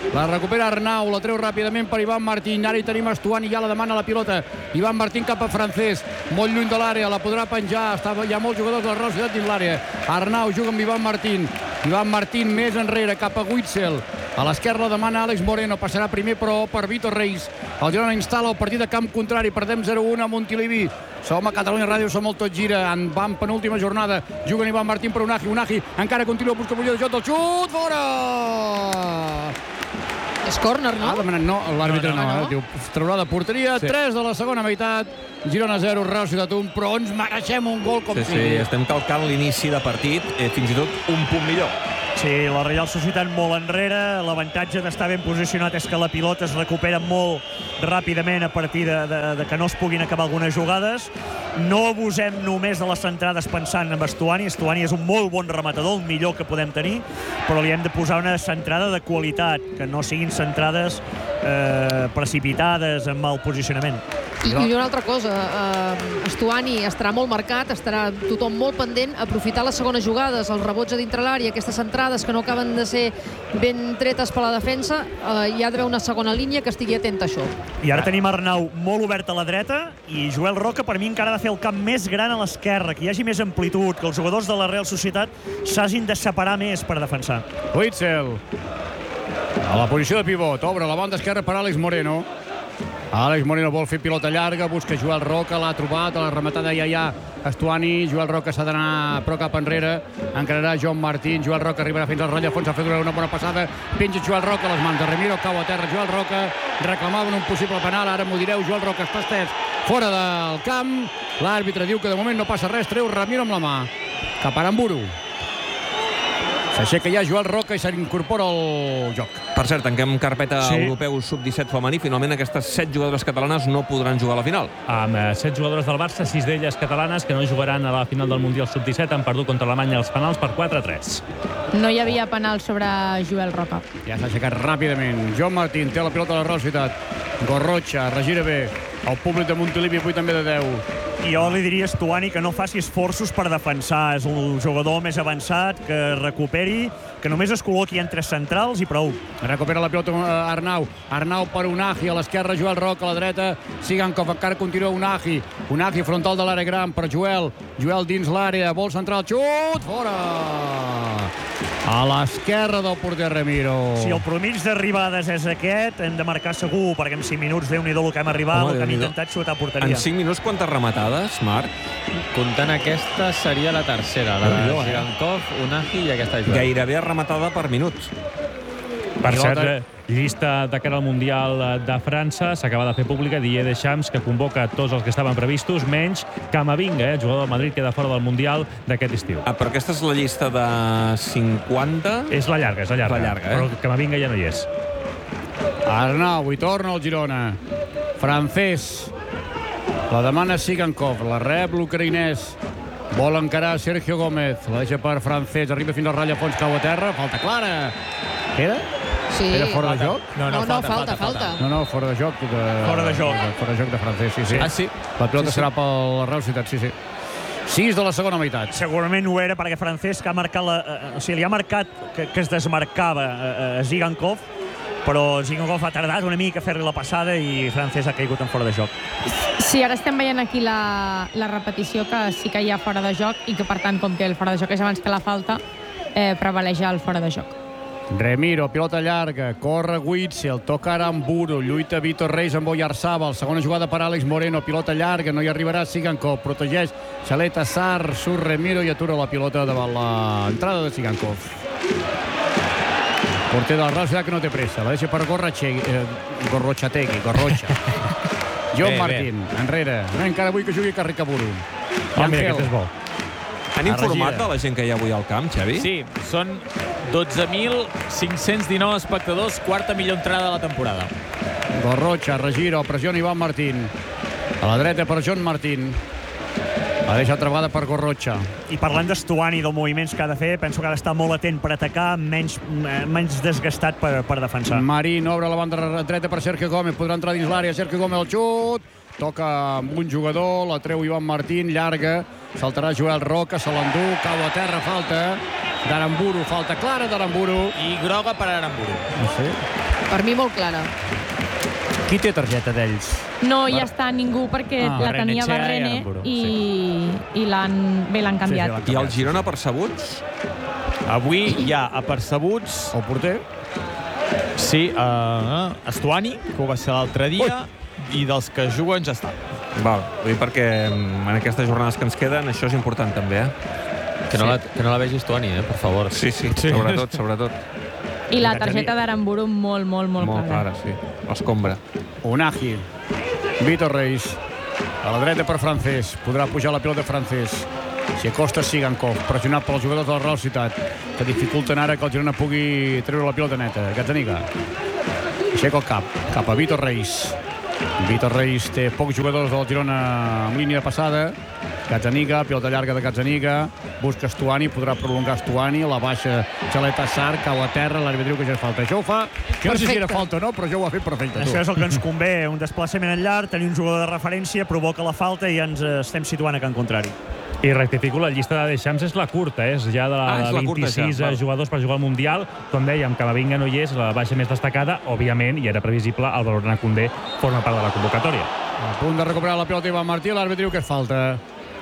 F: La recupera Arnau, la treu ràpidament per Ivan Martín. Ara hi tenim Stuani, ja la demana la pilota. Ivan Martín cap a Francés, molt lluny de l'àrea, la podrà penjar. Hi ha molts jugadors de la Real Societat dins l'àrea. Arnau juga amb Ivan Martín. Ivan Martín més enrere, cap a Witzel. A l'esquerra demana Àlex Moreno, passarà primer però per Vítor Reis. El Girona instal·la el partit de camp contrari, perdem zero a un a Montilivi. Som a Catalunya Ràdio, som el Tot Gira, en van penúltima jornada. Juguen Ivan Martín per Unagi, Unagi encara continua, busca posició de joc del xut, fora!
E: És córner, no?
F: Ha demanat no, l'àrbitre no, no, no, no. Diu, traurà de porteria, sí. tres de la segona meitat, Girona zero, Real Societat un, però ens mereixem un gol com
D: sí,
F: sigui.
D: Sí, estem calcant l'inici de partit, eh, fins i tot un punt millor.
C: Sí, la Real Societat molt enrere. L'avantatge d'estar ben posicionat és que la pilota es recupera molt ràpidament a partir de, de, de que no es puguin acabar algunes jugades. No abusem només de les centrades pensant en Stuani. Stuani és un molt bon rematador, el millor que podem tenir, però li hem de posar una centrada de qualitat, que no siguin centrades eh, precipitades amb mal posicionament.
E: I, i una altra cosa, eh, Stuani estarà molt marcat, estarà tothom molt pendent, aprofitar les segones jugades, els rebots a dintre l'àrea, aquestes centrades que no acaben de ser ben tretes per la defensa, eh, hi ha d'haver una segona línia que estigui atenta a això.
C: I ara tenim Arnau molt obert a la dreta i Joel Roca per mi encara ha de fer el camp més gran a l'esquerra, que hi hagi més amplitud, que els jugadors de la Real Societat s'hagin de separar més per defensar.
F: Witzel a la posició de pivot, obre la banda esquerra per Àlex Moreno. Àlex Moreno vol fer pilota llarga, busca Joel Roca, l'ha trobat, a la rematada ja hi ha Stuani, Joel Roca s'ha d'anar però cap enrere, encararà Joan Martín, Joel Roca arribarà fins al ratll a fons, ha fet una bona passada, penja Joel Roca a les mans de Remiro, cau a terra Joel Roca, reclamaven un possible penal, ara m'ho direu, Joel Roca està estès fora del camp, l'àrbitre diu que de moment no passa res, treu Ramiro amb la mà, cap a Aramburu. S'aixeca ja Joel Roca i s'incorpora al joc.
D: Per cert, tanquem carpeta
F: sí.
D: europeu sub disset femení. Finalment aquestes set jugadores catalanes no podran jugar a la final.
I: Amb eh, set jugadores del Barça, sis d'elles catalanes, que no jugaran a la final del Mundial sub disset, han perdut contra Alemanya els penals per quatre a tres.
G: No hi havia penal sobre Joel Roca.
F: Ja s'ha aixecat ràpidament. Joan Martín té la pilota a la Real Societat. Gorrocha, regira bé. El públic de Montilivi avui també de deu.
C: I jo li diria a Stuani que no faci esforços per defensar. És un jugador més avançat, que recuperi, que només es col·loqui entre centrals i prou.
F: Recupera la pilota Arnau. Arnau per Unagi, a l'esquerra Joel Roca, a la dreta Sigankov, encara continua Unagi. Unagi frontal de l'àrea gran per Joel. Joel dins l'àrea, vol central, xut, fora! A l'esquerra del porter Remiro.
C: Si el promig d'arribades és aquest, hem de marcar segur, perquè en cinc minuts, Déu-n'hi-do el que hem arribat, el que hem intentat xutar a porteria.
D: En cinc minuts, quantes rematades, Marc?
H: Comptant aquesta, seria la tercera, la de Sigankov, Unagi i aquesta Joel.
D: Gairebé rematada per minut.
I: Per cert, llista de cara al Mundial de França s'acaba de fer pública. Didier Deschamps, que convoca tots els que estaven previstos, menys Camavinga, eh, jugador del Madrid, queda fora del Mundial d'aquest estiu.
D: Ah, però aquesta és la llista de cinquanta?
I: És la llarga, és la llarga.
D: La llarga, eh?
I: Però Camavinga ja no hi és.
F: Arnau, i torna al Girona. Francés. La demana Sigankov, la rep l'ucraïnès. Vol encarar Sergio Gómez. La deixa per Francés, arriba fins al ratll a fons, cau a terra. Falta clara. Era?
E: Sí.
F: Era fora de joc?
E: No, no, no, falta, falta.
F: No, no, fora de joc. De...
C: Fora de joc.
F: Fora de joc de Francés, sí, sí.
D: Ah, sí?
F: La pilota
D: sí, sí.
F: serà per la Real Societat, sí, sí. sis de la segona meitat.
C: Segurament ho era perquè Francesc ha marcat la, eh, o sigui, li ha marcat que, que es desmarcava a eh, Sigankov, però Sigankov ha tardat una mica a fer-li la passada i Francesc ha caigut en fora de joc.
G: Sí, ara estem veient aquí la, la repetició, que sí que hi ha fora de joc i que, per tant, com que el fora de joc és abans que la falta, eh, prevaleix el fora de joc.
F: Remiro, pilota llarga, corre Witzel, toca Aramburu, lluita Vítor Reis amb Oyarzabal, segona jugada per Àlex Moreno, pilota llarga, no hi arribarà Sigankov, protegeix Xaleta Sarr, surt Remiro i atura la pilota davant l'entrada de Sigankov. Porter de la Real Societat que no té pressa, la deixa per Gorrochategui, eh, Gorrochategui, Gorrocha. Joan Martín, enrere, no, encara vull que jugui Carricaburu.
I: Ah, mira, aquest és bo.
D: Han informat de la gent que hi ha avui al camp, Xavi?
B: Sí, són dotze mil cinc-cents dinou espectadors, quarta millor entrada de la temporada.
F: Gorrocha, regira, pressiona Ivan Martín. A la dreta per Joan Martín. La deixa altra vegada per Gorrocha.
C: I parlant d'Stuani, dels moviments que ha de fer, penso que ha d'estar molt atent per atacar, menys, menys desgastat per, per defensar.
F: Marín obre la banda dreta per Sergio Gómez, podrà entrar dins l'àrea, Sergio Gómez el xut, toca amb un jugador, la treu Ivan Martín, llarga, saltarà Joel Roca, se l'endú, cau a terra, falta d'Aramburu, falta clara d'Aramburu.
B: I groga per Aramburu.
F: Sí.
E: Per mi molt clara.
F: Qui té targeta d'ells?
G: No hi està ningú perquè
F: Ah.
G: la tenia
B: Barrenetxea i
G: Barrene
B: Aramburu,
G: i, i l'han bé l'han canviat.
D: I el Girona percebuts?
B: Avui hi ha apercebuts...
F: El porter?
B: Sí, uh, Estuani, que ho va ser l'altre dia, Ui. i dels que juguen ja està.
D: Val, vull dir perquè en aquestes jornades que ens queden això és important també, eh?
H: Que no, sí. la, que no la vegi Estuani, eh, per favor.
D: Sí, sí, sí. sobretot, sobretot.
G: I la targeta d'Aramburu molt, molt, molt,
D: molt clara. Molt clara, sí. L'escombra.
F: Unagi. Vitor Reis. A la dreta per Francés. Podrà pujar la pilota Francés. Si acosta Sigankov, pressionat pels jugadors de la Real Societat, que dificulten ara que el Girona pugui treure la pilota neta. Gazzaniga. Aixeca el cap. Cap a Vitor Reis. Vitor Reis té pocs jugadors del Girona en línia de passada. Gazzaniga, pilota llarga de Gazzaniga. Busca Estuani, podrà prolongar Estuani. La baixa Xaleta Sar, cau a terra. L'àrbitre diu que ja és falta. Això ho fa, que no sé si era falta o no, però això ho ha fet perfecte.
C: Això és el que ens convé. Un desplaçament en llarg, tenir un jugador de referència, provoca la falta i ja ens estem situant a camp contrari.
I: I rectifico, la llista de Deschamps és la curta, eh? és ja de, la,
D: ah, és la
I: vint-i-sis
D: curta, ja.
I: jugadors per jugar al Mundial. Com dèiem, que la Vinga no hi és, la baixa més destacada, òbviament, i era previsible, el Valorant Koundé forma part de la convocatòria.
F: A punt de recuperar la pilota Ivan Martí, l'àrbitre diu que és falta.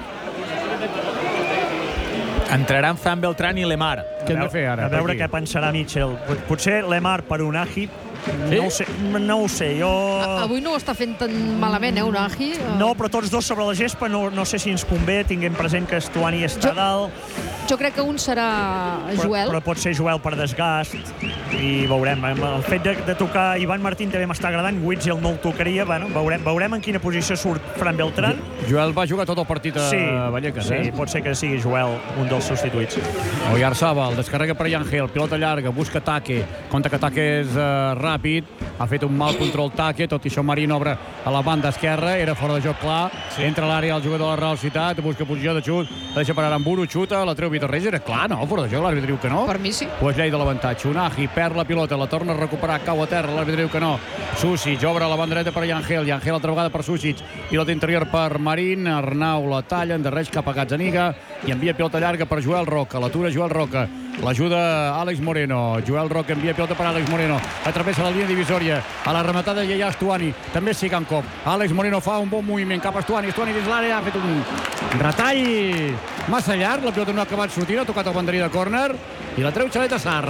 B: Entraran Fran Beltrán i Lemar.
F: Què hem de fer ara?
C: A veure què pensarà Mitchell. Potser Lemar per Unagi. Sí? No ho sé, no ho sé, jo...
E: A, avui no ho està fent tan malament, eh, Unagi?
C: No, però tots dos sobre la gespa, no, no sé si ens convé, tinguem present que Estuani està jo, dalt.
E: Jo crec que un serà Joel.
C: Però, però pot ser Joel per desgast, i veurem. El fet de, de tocar Ivan Martín també m'està agradant, Witzel no el tocaria, bueno, veurem, veurem en quina posició surt Fran Beltrán.
F: Joel va jugar tot el partit a
C: sí,
F: Vallecas,
C: sí,
F: eh?
C: Sí, pot ser que sigui Joel un dels substituïts.
F: Oyarzabal, descarrega per Yangel, pilota llarga, busca Take, compta que Take és uh, ràpid, ha fet un mal control Take, tot i això Marín obre a la banda esquerra, era fora de joc clar, sí. Entra a l'àrea el jugador de la Real Societat, busca posició de xut, la deixa per Aramburu, xuta, la treu Vitor Reis, era clar, no? Fora de joc, l'àrbitre diu que no.
E: Per mi sí.
F: Pues llei de l'avantatge. Unagi perd la pilota, la torna a recuperar, cau a terra, l'àrbitre diu que no. Susic obre la banda dreta per Yangel, Yangel altra vegada per Susic, pilota interior per Marín, Arnau la talla, endarreix cap a Gazzaniga i envia pilota llarga per Joel Roca, l'atura Joel Roca, l'ajuda Àlex Moreno, Joel Roca envia pilota per Àlex Moreno, atravessa la línia divisòria, a la rematada ja hi ha Estuani, també Sigankov, Àlex Moreno fa un bon moviment cap a Estuani, Estuani dins l'àrea, ha fet un retall massa llarg, la pilota no ha acabat sortint, ha tocat el banderí de córner i la treu Xaleta Sar.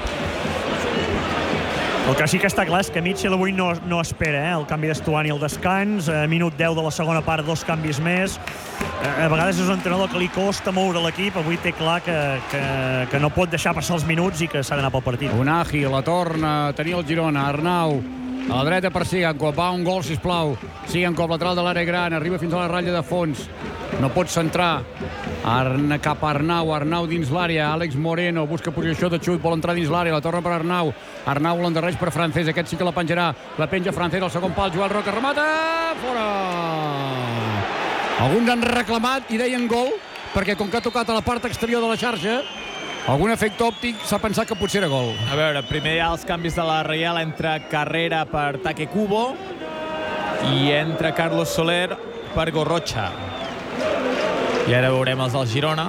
C: El que sí que està clar és que Mitchell avui no, no espera eh? el canvi d'Estuani al descans, a minut deu de la segona part, dos canvis més. A vegades és un entrenador que li costa moure l'equip, avui té clar que, que, que no pot deixar passar els minuts i que s'ha d'anar pel partit.
F: Unagi la torna a tenir el Girona, Arnau a la dreta per Sigankov, va un gol, sisplau. Sigankov, lateral de l'àrea gran, arriba fins a la ratlla de fons. No pot centrar. Arna, cap a Arnau, Arnau dins l'àrea, Àlex Moreno busca posició de xut, vol entrar dins l'àrea, la torna per Arnau. Arnau l'endarreix per Francés, aquest sí que la penjarà. La penja Francés, al segon pal, Joel Roca, remata! Fora! Alguns han reclamat i deien gol, perquè com que ha tocat a la part exterior de la xarxa, algun efecte òptic s'ha pensat que potser era gol.
B: A veure, primer hi ha els canvis de la Reial, entra Carrera per Take Kubo i entra Carlos Soler per Gorrocha. I ara veurem els del Girona.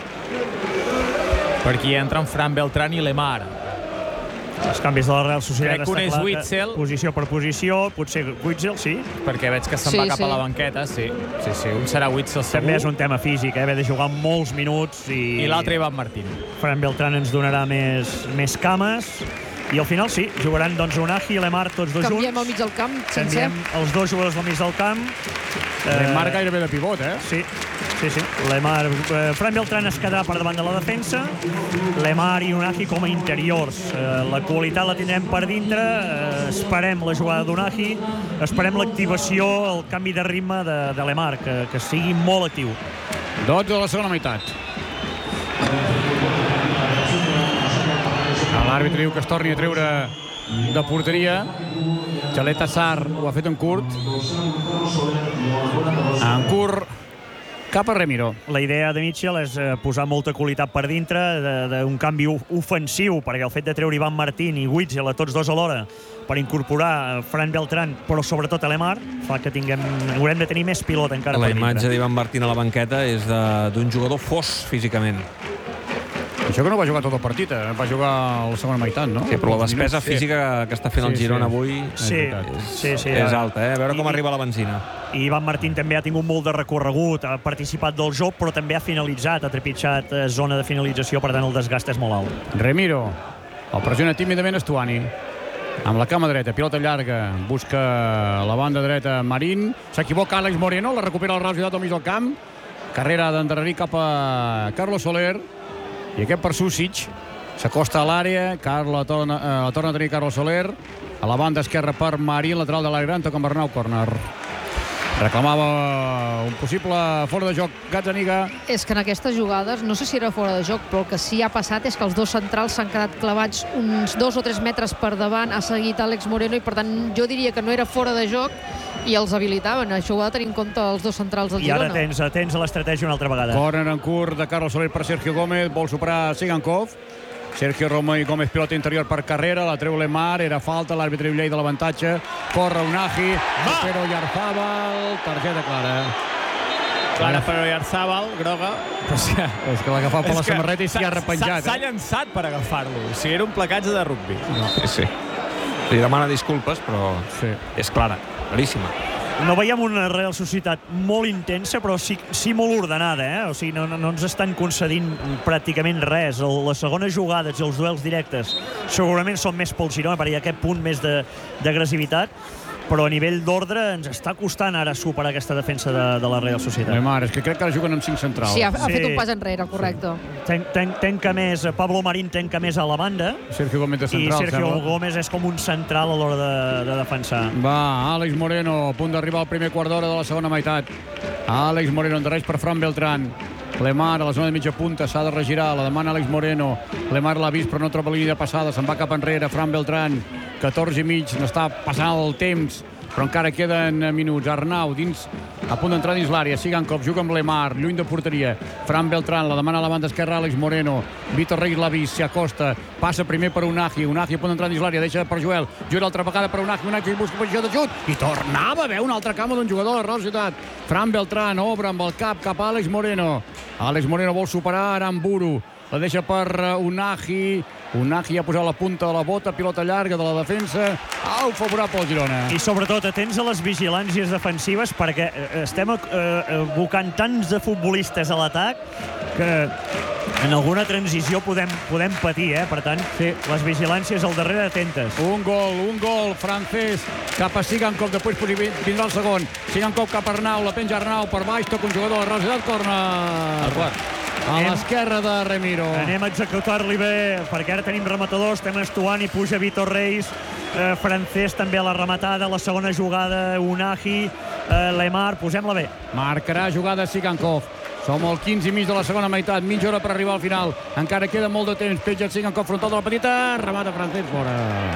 B: Per aquí entren Fran Beltrán i Lemar.
C: Els canvis de la Real Societat.
B: Crec que un és Witzel.
C: Posició per posició, potser Witzel, sí.
B: Perquè veig que se'n
C: Sí,
B: va cap
C: sí.
B: a la banqueta, sí. Sí, sí, un serà Witzel segur.
C: També és un tema físic, eh? haver de jugar molts minuts. I,
B: I l'altre Ivan Martín.
C: Fran Beltrán ens donarà més, més cames. I al final sí, jugaran doncs Unagi i Lemar tots dos
E: Canviem
C: junts.
E: al mig del camp, sencer.
C: Canviem els dos jugadors del mig del camp.
F: Lemar gairebé de pivot, eh?
C: Sí, sí, sí. Lemar, eh, Fran Beltrán es quedarà per davant de la defensa. Lemar i Unagi com a interiors. Eh, la qualitat la tindrem per dintre. Eh, esperem la jugada d'Unagi. Esperem l'activació, el canvi de ritme de, de Lemar, que, que sigui molt actiu.
F: dotze de la segona meitat. L'àrbitre diu que es torni a treure de porteria. Xaleta Sar ho ha fet en curt. En curt cap a Remiro.
C: La idea de Mitchell és eh, posar molta qualitat per dintre, d'un canvi ofensiu, perquè el fet de treure Ivan Martín i Witzel a tots dos alhora per incorporar Fran Beltrán, però sobretot a Lemar, fa que tinguem, haurem de tenir més pilota encara
D: la
C: per dintre.
D: imatge d'Ivan Martín a la banqueta és d'un jugador fos físicament.
F: Això que no va jugar tot el partit, eh? Va jugar a la segona meitat, no?
D: Sí, però la despesa física que està fent el Girona avui és alta, eh? A veure com arriba la benzina.
C: I Ivan Martín també ha tingut molt de recorregut, ha participat del joc, però també ha finalitzat, ha trepitjat zona de finalització, per tant el desgast és molt alt.
F: Remiro, el pressiona tímidament Estuani. Amb la cama dreta, pilota llarga, busca la banda dreta Marín, s'equivoca Àlex Moreno, la recupera el Real Societat al mig del camp, carrera d'endarrerir cap a Carlos Soler, i aquest per Susic, s'acosta a l'àrea, Carlo torna, eh, torna a tenir Carlos Soler, a la banda esquerra per Marín, lateral de l'àrea gran, toca amb Arnau, córner. Reclamava un possible fora de joc Gazzaniga.
E: És que en aquestes jugades, no sé si era fora de joc, però el que sí ha passat és que els dos centrals s'han quedat clavats uns dos o tres metres per davant, ha seguit Àlex Moreno i per tant jo diria que no era fora de joc i els habilitaven. Això ho ha de tenir en compte els dos centrals del Girona.
C: I ara tens, tens a l'estratègia una altra vegada.
F: Corner en curt de Carlos Soler per Sergio Gómez, vol superar Sigankov. Sergio Romeu Gómez, pilota interior per Carrera, la treu Lemar, era falta, l'àrbitre Llei de l'avantatge, corre Unagi, però Yarzábal, targeta clara.
B: Clara per Oyarzábal, groga.
F: És que l'ha agafat per la samarreta i s'hi ha repenjat.
B: S'ha llançat per agafar-lo. O sigui, era un placatge de rugby.
D: Sí, sí. Li demana disculpes, però és clara, claríssima.
C: No veiem una Real Societat molt intensa, però sí, sí molt ordenada, eh? O sigui, no, no, no ens estan concedint pràcticament res. El, les segones jugades i els duels directes segurament són més pel Girona, perquè hi ha aquest punt més d'agressivitat, però a nivell d'ordre ens està costant ara superar aquesta defensa de, de la Real Societat.
F: Neymar, és que crec que ara juguen amb cinc centrals.
E: Sí, ha, ha sí. fet un pas enrere, correcte.
C: Sí. Ten, ten, tenca més, Pablo Marín tenca més a la banda.
F: Sergio Gómez de central,
C: I Sergio
F: sembla.
C: Gómez és com un central a l'hora de, de defensar.
F: Va, Àlex Moreno, a punt d'arribar al primer quart d'hora de la segona meitat. Àlex Moreno endarreix per Fran Beltrán. Lemar a la zona de mitja punta, s'ha de regirar, la demana Àlex Moreno. Lemar l'ha vist però no troba la línia de passada, se'n va cap enrere, Fran Beltrán, catorze i mig, n'està passant el temps, però encara queden minuts. Arnau, dins, a punt d'entrar dins l'àrea, Sigankov juga amb Lemar, lluny de porteria. Fran Beltrán, la demana a la banda esquerra, Àlex Moreno. Víctor Reis l'ha vist, s'hi acosta, passa primer per Unagi, Unagi a punt d'entrar dins l'àrea, deixa per Joel, Joel altra vegada per Unagi, Unagi busca posició de xut, i tornava a haver una altra cama d'un jugador de la Real Societat. Fran Beltrán obre amb el cap cap a Àlex Moreno. Àlex Moreno vol superar Aramburu, la deixa per Unagi. Unagi ha posat la punta de la bota, pilota llarga de la defensa. Au, favorable al Girona.
C: I sobretot atents a les vigilàncies defensives, perquè estem abocant tants de futbolistes a l'atac que en alguna transició podem, podem patir, eh? Per tant, sí, les vigilàncies al darrere atentes.
F: Un gol, un gol francès cap a Sigankov, després vindrà el segon. Sigankov cap a Arnau, la penja Arnau per baix, toca un jugador de la Real Societat, corner. El quart. A l'esquerra de Remiro.
C: Anem a executar-li bé, perquè ara tenim rematadors, estem Estuani, puja Víctor Reis, eh, Francés també a la rematada, la segona jugada Unagi, eh, Lemar, posem-la bé.
F: Marcarà jugada Sigankov. Som al quinze i mig de la segona meitat, mitja hora per arribar al final. Encara queda molt de temps, petja Sigankov frontal de la petita, remata Francés fora.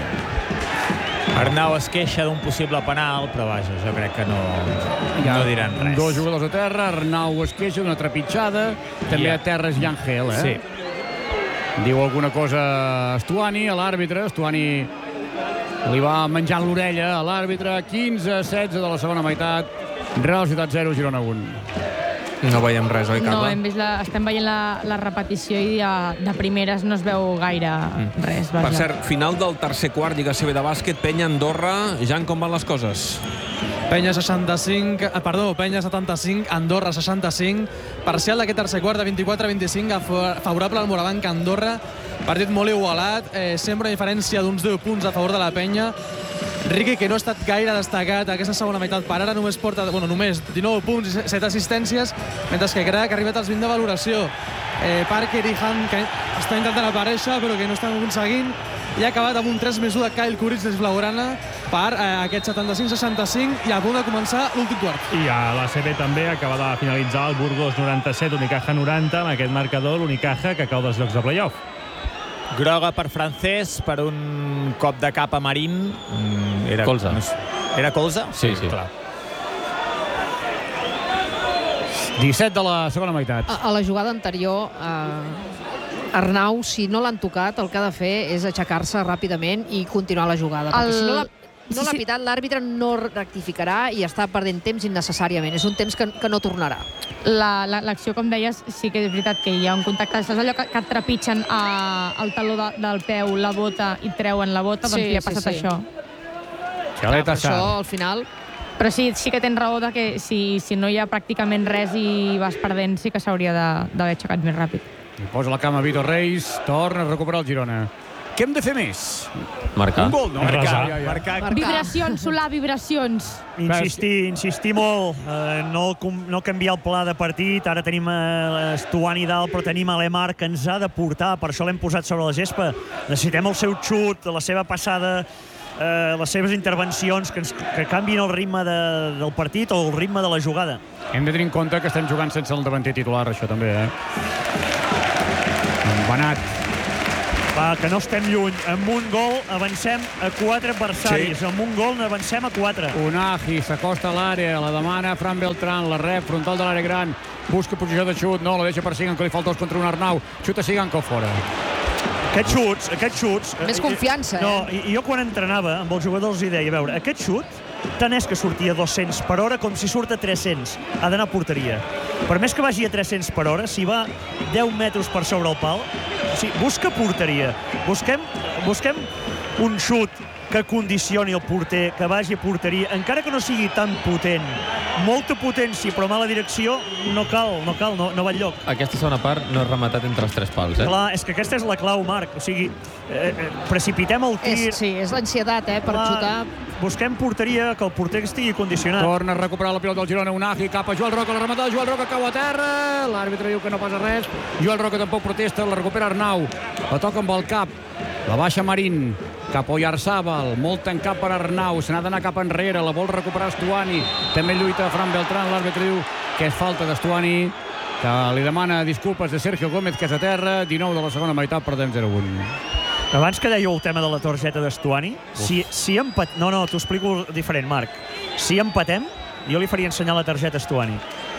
B: Arnau es queixa d'un possible penal, però vaja, jo crec que no, no diran res.
F: Dos jugadors a terra, Arnau es queixa d'una trepitjada, també yeah. a terra és Yangel, eh?
B: Sí.
F: Diu alguna cosa Estuani, a l'àrbitre, Estuani li va menjant l'orella a l'àrbitre, quinze a setze de la segona meitat, Real Societat zero, Girona un.
D: No veiem res, oi, Carla?
G: No, hem vist la, estem veient la, la repetició i de, de primeres no es veu gaire mm. res. Vaja.
D: Per cert, final del tercer quart, Lliga C B de bàsquet, Penya Andorra. Jan, com van les coses?
A: Penya seixanta-cinc, perdó, Penya setanta-cinc, Andorra seixanta-cinc. Parcial d'aquest tercer quart de vint-i-quatre a vint-i-cinc, favorable al Morabanc Andorra. Partit molt igualat, eh, sempre una diferència d'uns deu punts a favor de la Penya. Riqui, que no ha estat gaire destacat aquesta segona meitat, per ara només porta, bueno, només dinou punts i set assistències, mentre que Crac ha arribat als vint de valoració. Eh, Parker i Han, que està intentant aparèixer, però que no estan aconseguint, i ha acabat amb un tres més u de Kyle Kuric des Blaugrana per eh, aquest setanta-cinc seixanta-cinc i a punt de començar l'últim quart.
I: I a la C B també acaba de finalitzar el Burgos noranta-set, Unicaja noranta, amb aquest marcador, l'Unicaja que cau dels llocs de play-off.
B: Groga per Francés, per un cop de cap a Marín.
H: Era colze.
B: Era colze?
H: Sí, sí.
B: Clar.
F: disset de la segona meitat.
E: A, a la jugada anterior, eh, Arnau, si no l'han tocat, el que ha de fer és aixecar-se ràpidament i continuar la jugada. El... Perquè si no l'ha no sí, sí. pitat, l'àrbitre no rectificarà i està perdent temps innecessàriament. És un temps que, que no tornarà.
G: l'acció, com deies, sí que és veritat que hi ha un contacte. És allò que, que et trepitgen a, al taló de, del peu, la bota, i treuen la bota, doncs
E: Sí,
G: li ha
E: sí,
G: passat
E: sí.
G: això.
F: Xaleta
E: Per això, al final...
G: Però sí, sí que tens raó de que si, si no hi ha pràcticament res i vas perdent, sí que s'hauria de- d'haver aixecat més ràpid.
F: I posa la cama Vitor Reis, torna a recuperar el Girona. Què hem de fer més?
H: Marcar.
F: Un gol, no?
C: Marcar.
F: Ja, ja.
C: Marcar.
G: Vibracions, Solà, vibracions.
C: Insistir, insistir molt, eh, no, com- no canviar el pla de partit. Ara tenim eh, Stuani dalt, però tenim a Lemar, que ens ha de portar, per això l'hem posat sobre la gespa. Necessitem el seu xut, la seva passada, eh, les seves intervencions, que, ens, que canvin el ritme de, del partit o el ritme de la jugada.
F: Hem de tenir en compte que estem jugant sense el davanter titular, això també, eh? Benat.
C: Va, que no estem lluny. Amb un gol avancem a quatre adversaris. Sí. Amb un gol n'avancem a quatre.
F: Unagi s'acosta a l'àrea, la demana Fran Beltrán, la rep, frontal de l'àrea gran, busca posició de xut, no, la deixa per Sigan, que li falta dos contra un Arnau, xuta Sigankov fora.
C: Aquests xuts, aquests xuts...
E: Més confiança, eh?
C: No, i, i jo quan entrenava amb els jugadors i deia, a veure, aquest xut, tant és que sortia a dos-cents per hora com si surt a tres-cents. Ha d'anar a porteria. Per més que vagi a tres-cents per hora, si va deu metres per sobre el pal, o sigui, busca porteria. Busquem, busquem un xut que condicioni el porter, que vagi a porteria, encara que no sigui tan potent. Molta potència, però mala direcció, no cal, no cal, no, no va enlloc.
H: Aquesta segona part no és rematat entre els tres pals, eh?
C: Clar, és que aquesta és la clau, Marc. O sigui, eh, eh, precipitem el tir...
E: És, sí, és l'ansietat, eh, per
C: Clar,
E: xutar.
C: Busquem porteria, que el porter estigui condicionat.
F: Torna a recuperar la pilota del Girona, Unagi, cap a Joel Roca, la rematada, Joel Roca cau a terra, l'àrbitre diu que no passa res, Joel Roca tampoc protesta, la recupera Arnau, la toca amb el cap, la baixa Marín, cap a Oyarzabal, molt tancat per Arnau, se n'ha d'anar cap enrere, la vol recuperar Stuani, també lluita Fran Beltrán, l'àrbitre diu que és falta d'Stuani, que li demana disculpes de Sergio Gómez, que és a terra, dinou de la segona meitat, perdem zero a un.
C: Abans que dèieu el tema de la targeta d'Estuani, si, si empat... No, no, t'ho explico diferent, Marc. Si empatem, jo li faria ensenyar la targeta Estuani,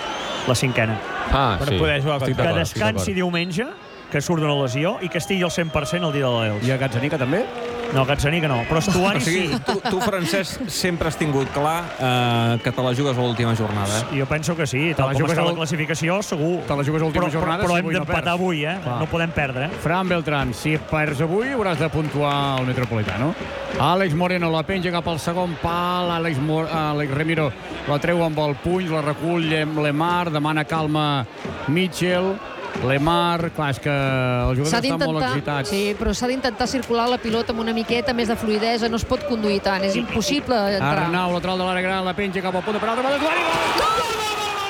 C: la cinquena.
H: Ah,
C: per
H: sí.
C: poder jugar.
H: Estic
C: Que
H: d'acord, estic
C: descansi
H: d'acord.
C: diumenge, que surt d'una lesió, i que estigui al cent per cent el dia de l'Elx.
F: I a Gazzanica també?
C: No, Gazzanica no, però Estuani
D: O sigui,
C: sí.
D: tu, tu, Francesc, sempre has tingut clar eh, que te la jugues a l'última jornada, eh?
C: Jo penso que sí,
F: Te
C: tal
F: la
C: com
F: jugues
C: està
F: al-
C: la classificació, segur.
F: Te la jugues a l'última
C: Però- però-
F: jornada,
C: Però
F: si
C: hem
F: avui no
C: d'empatar
F: perds.
C: avui, eh?
F: Clar.
C: No podem perdre, eh?
F: Fran Beltrán, si perds avui hauràs de puntuar al Metropolitano. Àlex Moreno la penja cap al segon pal, Àlex, Mor Àlex Remiro la treu amb el puny, la recull Lemar, demana calma Mitchell, Lemar, clar, és que el jugador
E: S'ha
F: està molt
E: d'intentar,
F: excitat.
E: sí, però s'ha d'intentar circular la pilota amb una miqueta més de fluidesa, no es pot conduir tant, és impossible entrar.
F: Arnau, lateral de l'àrea gran, la penja cap al punt de penal, remata Stuani, gol!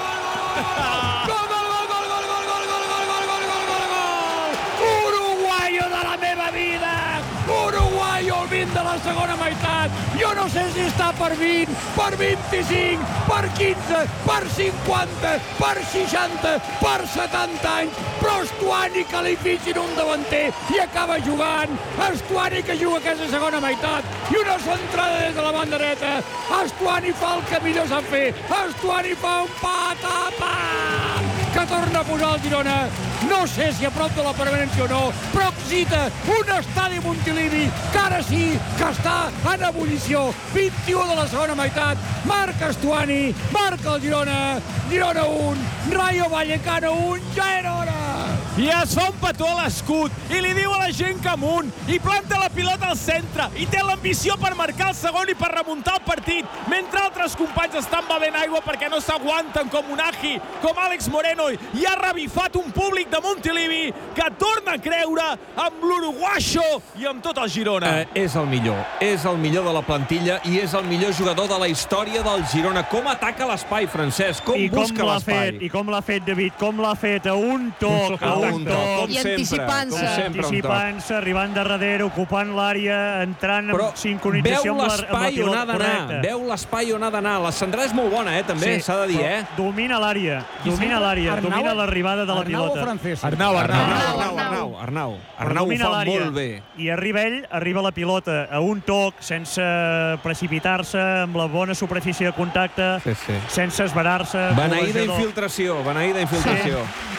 F: Uruguayo de la meva vida! Uruguayo al vint de la segona meitat! Jo no sé si està per vint, per vint-i-cinc, per quinze, per cinquanta, per seixanta, per setanta anys, però Stuani que li fitxin un davanter i acaba jugant. Stuani que juga aquesta segona meitat i una centrada des de la banda dreta. Stuani fa el que millor sap fer. Stuani fa un patapam que torna a posar el Girona. No sé si a prop de la permanència o no, però excita un estadi Montilivi que ara sí que està en ebullició. vint-i-u de la segona meitat, marca Stuani, marca el Girona, Girona un, Rayo Vallecano un, ja era hora!
B: I es fa un petó a l'escut i li diu a la gent que amunt i planta la pilota al centre i té l'ambició per marcar el segon i per remuntar el partit, mentre altres companys estan bevent aigua perquè no s'aguanten, com Unagi, com Àlex Moreno, i ha revifat un públic de Montilivi que torna a creure amb l'uruguaixo i amb tot el Girona.
D: Eh, és el millor, és el millor de la plantilla i és el millor jugador de la història del Girona. Com ataca l'espai, Francesc? Com
C: I com
D: busca
C: l'ha
D: l'espai?
C: fet, i com l'ha fet, David, com l'ha fet, a un toc, a un toc.
D: Com
E: I
D: sempre,
E: anticipant-se.
D: com sempre, un toc.
C: Anticipant-se, arribant de darrere, ocupant l'àrea, entrant
D: Però
C: en sincronització
D: veu
C: amb la, amb la
D: l'espai on
C: pilota
D: ha d'anar,
C: correcta.
D: veu l'espai on ha d'anar. La centrada és molt bona, eh, també, s'ha de dir,
C: però
D: eh?
C: Domina l'àrea, domina l'àrea,
F: Arnau-
C: domina l'arribada de la
F: Arnau o
C: pilota.
F: Francesc?
B: Arnau, Arnau.
D: Arnau, Arnau, Arnau, Arnau.
C: Però
D: Arnau ho
C: domina
D: fa
C: l'àrea.
D: molt bé.
C: I arriba ell, arriba la pilota a un toc, sense precipitar-se, amb la bona superfície de contacte,
D: Sí, sí.
C: sense esverar-se.
D: Beneïda
C: col·legiador.
D: infiltració, beneïda infiltració.
C: Sí.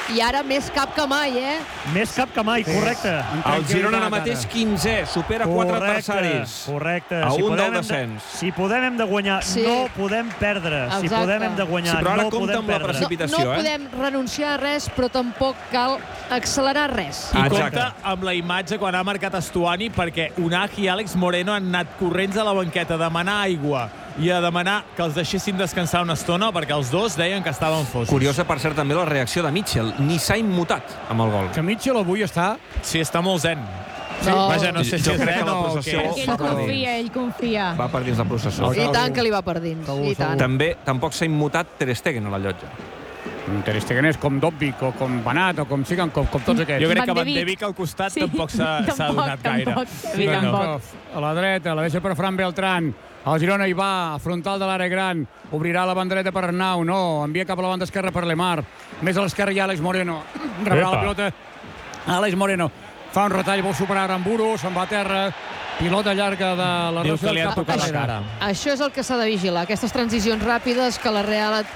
E: I ara més cap que mai, eh?
C: Més cap que mai, correcte.
D: El Girona ara mateix quinzè, supera quatre adversaris.
C: Correcte.
D: A
C: si
D: un del
C: de,
D: descens.
C: si podem hem de guanyar,
E: Sí.
C: no podem perdre. Si
E: Exacte.
C: podem hem de guanyar,
D: Sí, però ara
C: no
D: compta
C: podem
D: amb la
C: perdre.
D: precipitació.
E: No, no
D: eh?
E: podem renunciar a res, però tampoc cal accelerar res.
B: I
D: Exacte.
B: compta amb la imatge quan ha marcat Estuani, perquè Unai i Àlex Moreno han anat corrents a la banqueta a demanar aigua i a demanar que els deixessin descansar una estona, perquè els dos deien que estaven foscos.
D: Curiosa, per cert, també la reacció de Mitchell. Ni s'ha immutat amb el gol.
F: Que Mitchell avui està...
B: Sí, està molt zen.
E: Sí. No.
B: Vaja, no sé si
D: Jo
B: és
D: crec que
B: zen
D: la
B: o
D: processió-
B: què.
G: Perquè ell confia, ell confia.
D: Va per dins la processó.
E: I tant que li va per dins. I tant.
D: També tampoc s'ha immutat Ter Stegen a la llotja.
F: Ter Stegen és com Dobbik o com Banat o com siguen, com, com tots aquests.
B: Jo crec que
G: Van de
B: Van de
G: Beek
B: Beek al costat
G: Sí,
B: tampoc s'ha s'ha
G: tampoc,
B: donat gaire.
G: tampoc. Sí,
B: No, no.
G: tampoc.
F: A la dreta, la deixa per Fran Beltrán. El Girona hi va, frontal de l'àrea gran. Obrirà la banda dreta per Arnau, no. Envia cap a la banda esquerra per Lemar. Més a l'esquerra hi ha Àlex Moreno. Rebrà
I: Epa.
F: la pilota. Àlex Moreno fa un retall, vol superar Aramburu, se'n va a terra. Pilota llarga de la
B: Diu
F: Rosa
B: que li ha
F: cap a
B: tocat la
F: darrere.
B: cara.
E: Això és el que s'ha de vigilar, aquestes transicions ràpides que la Real et,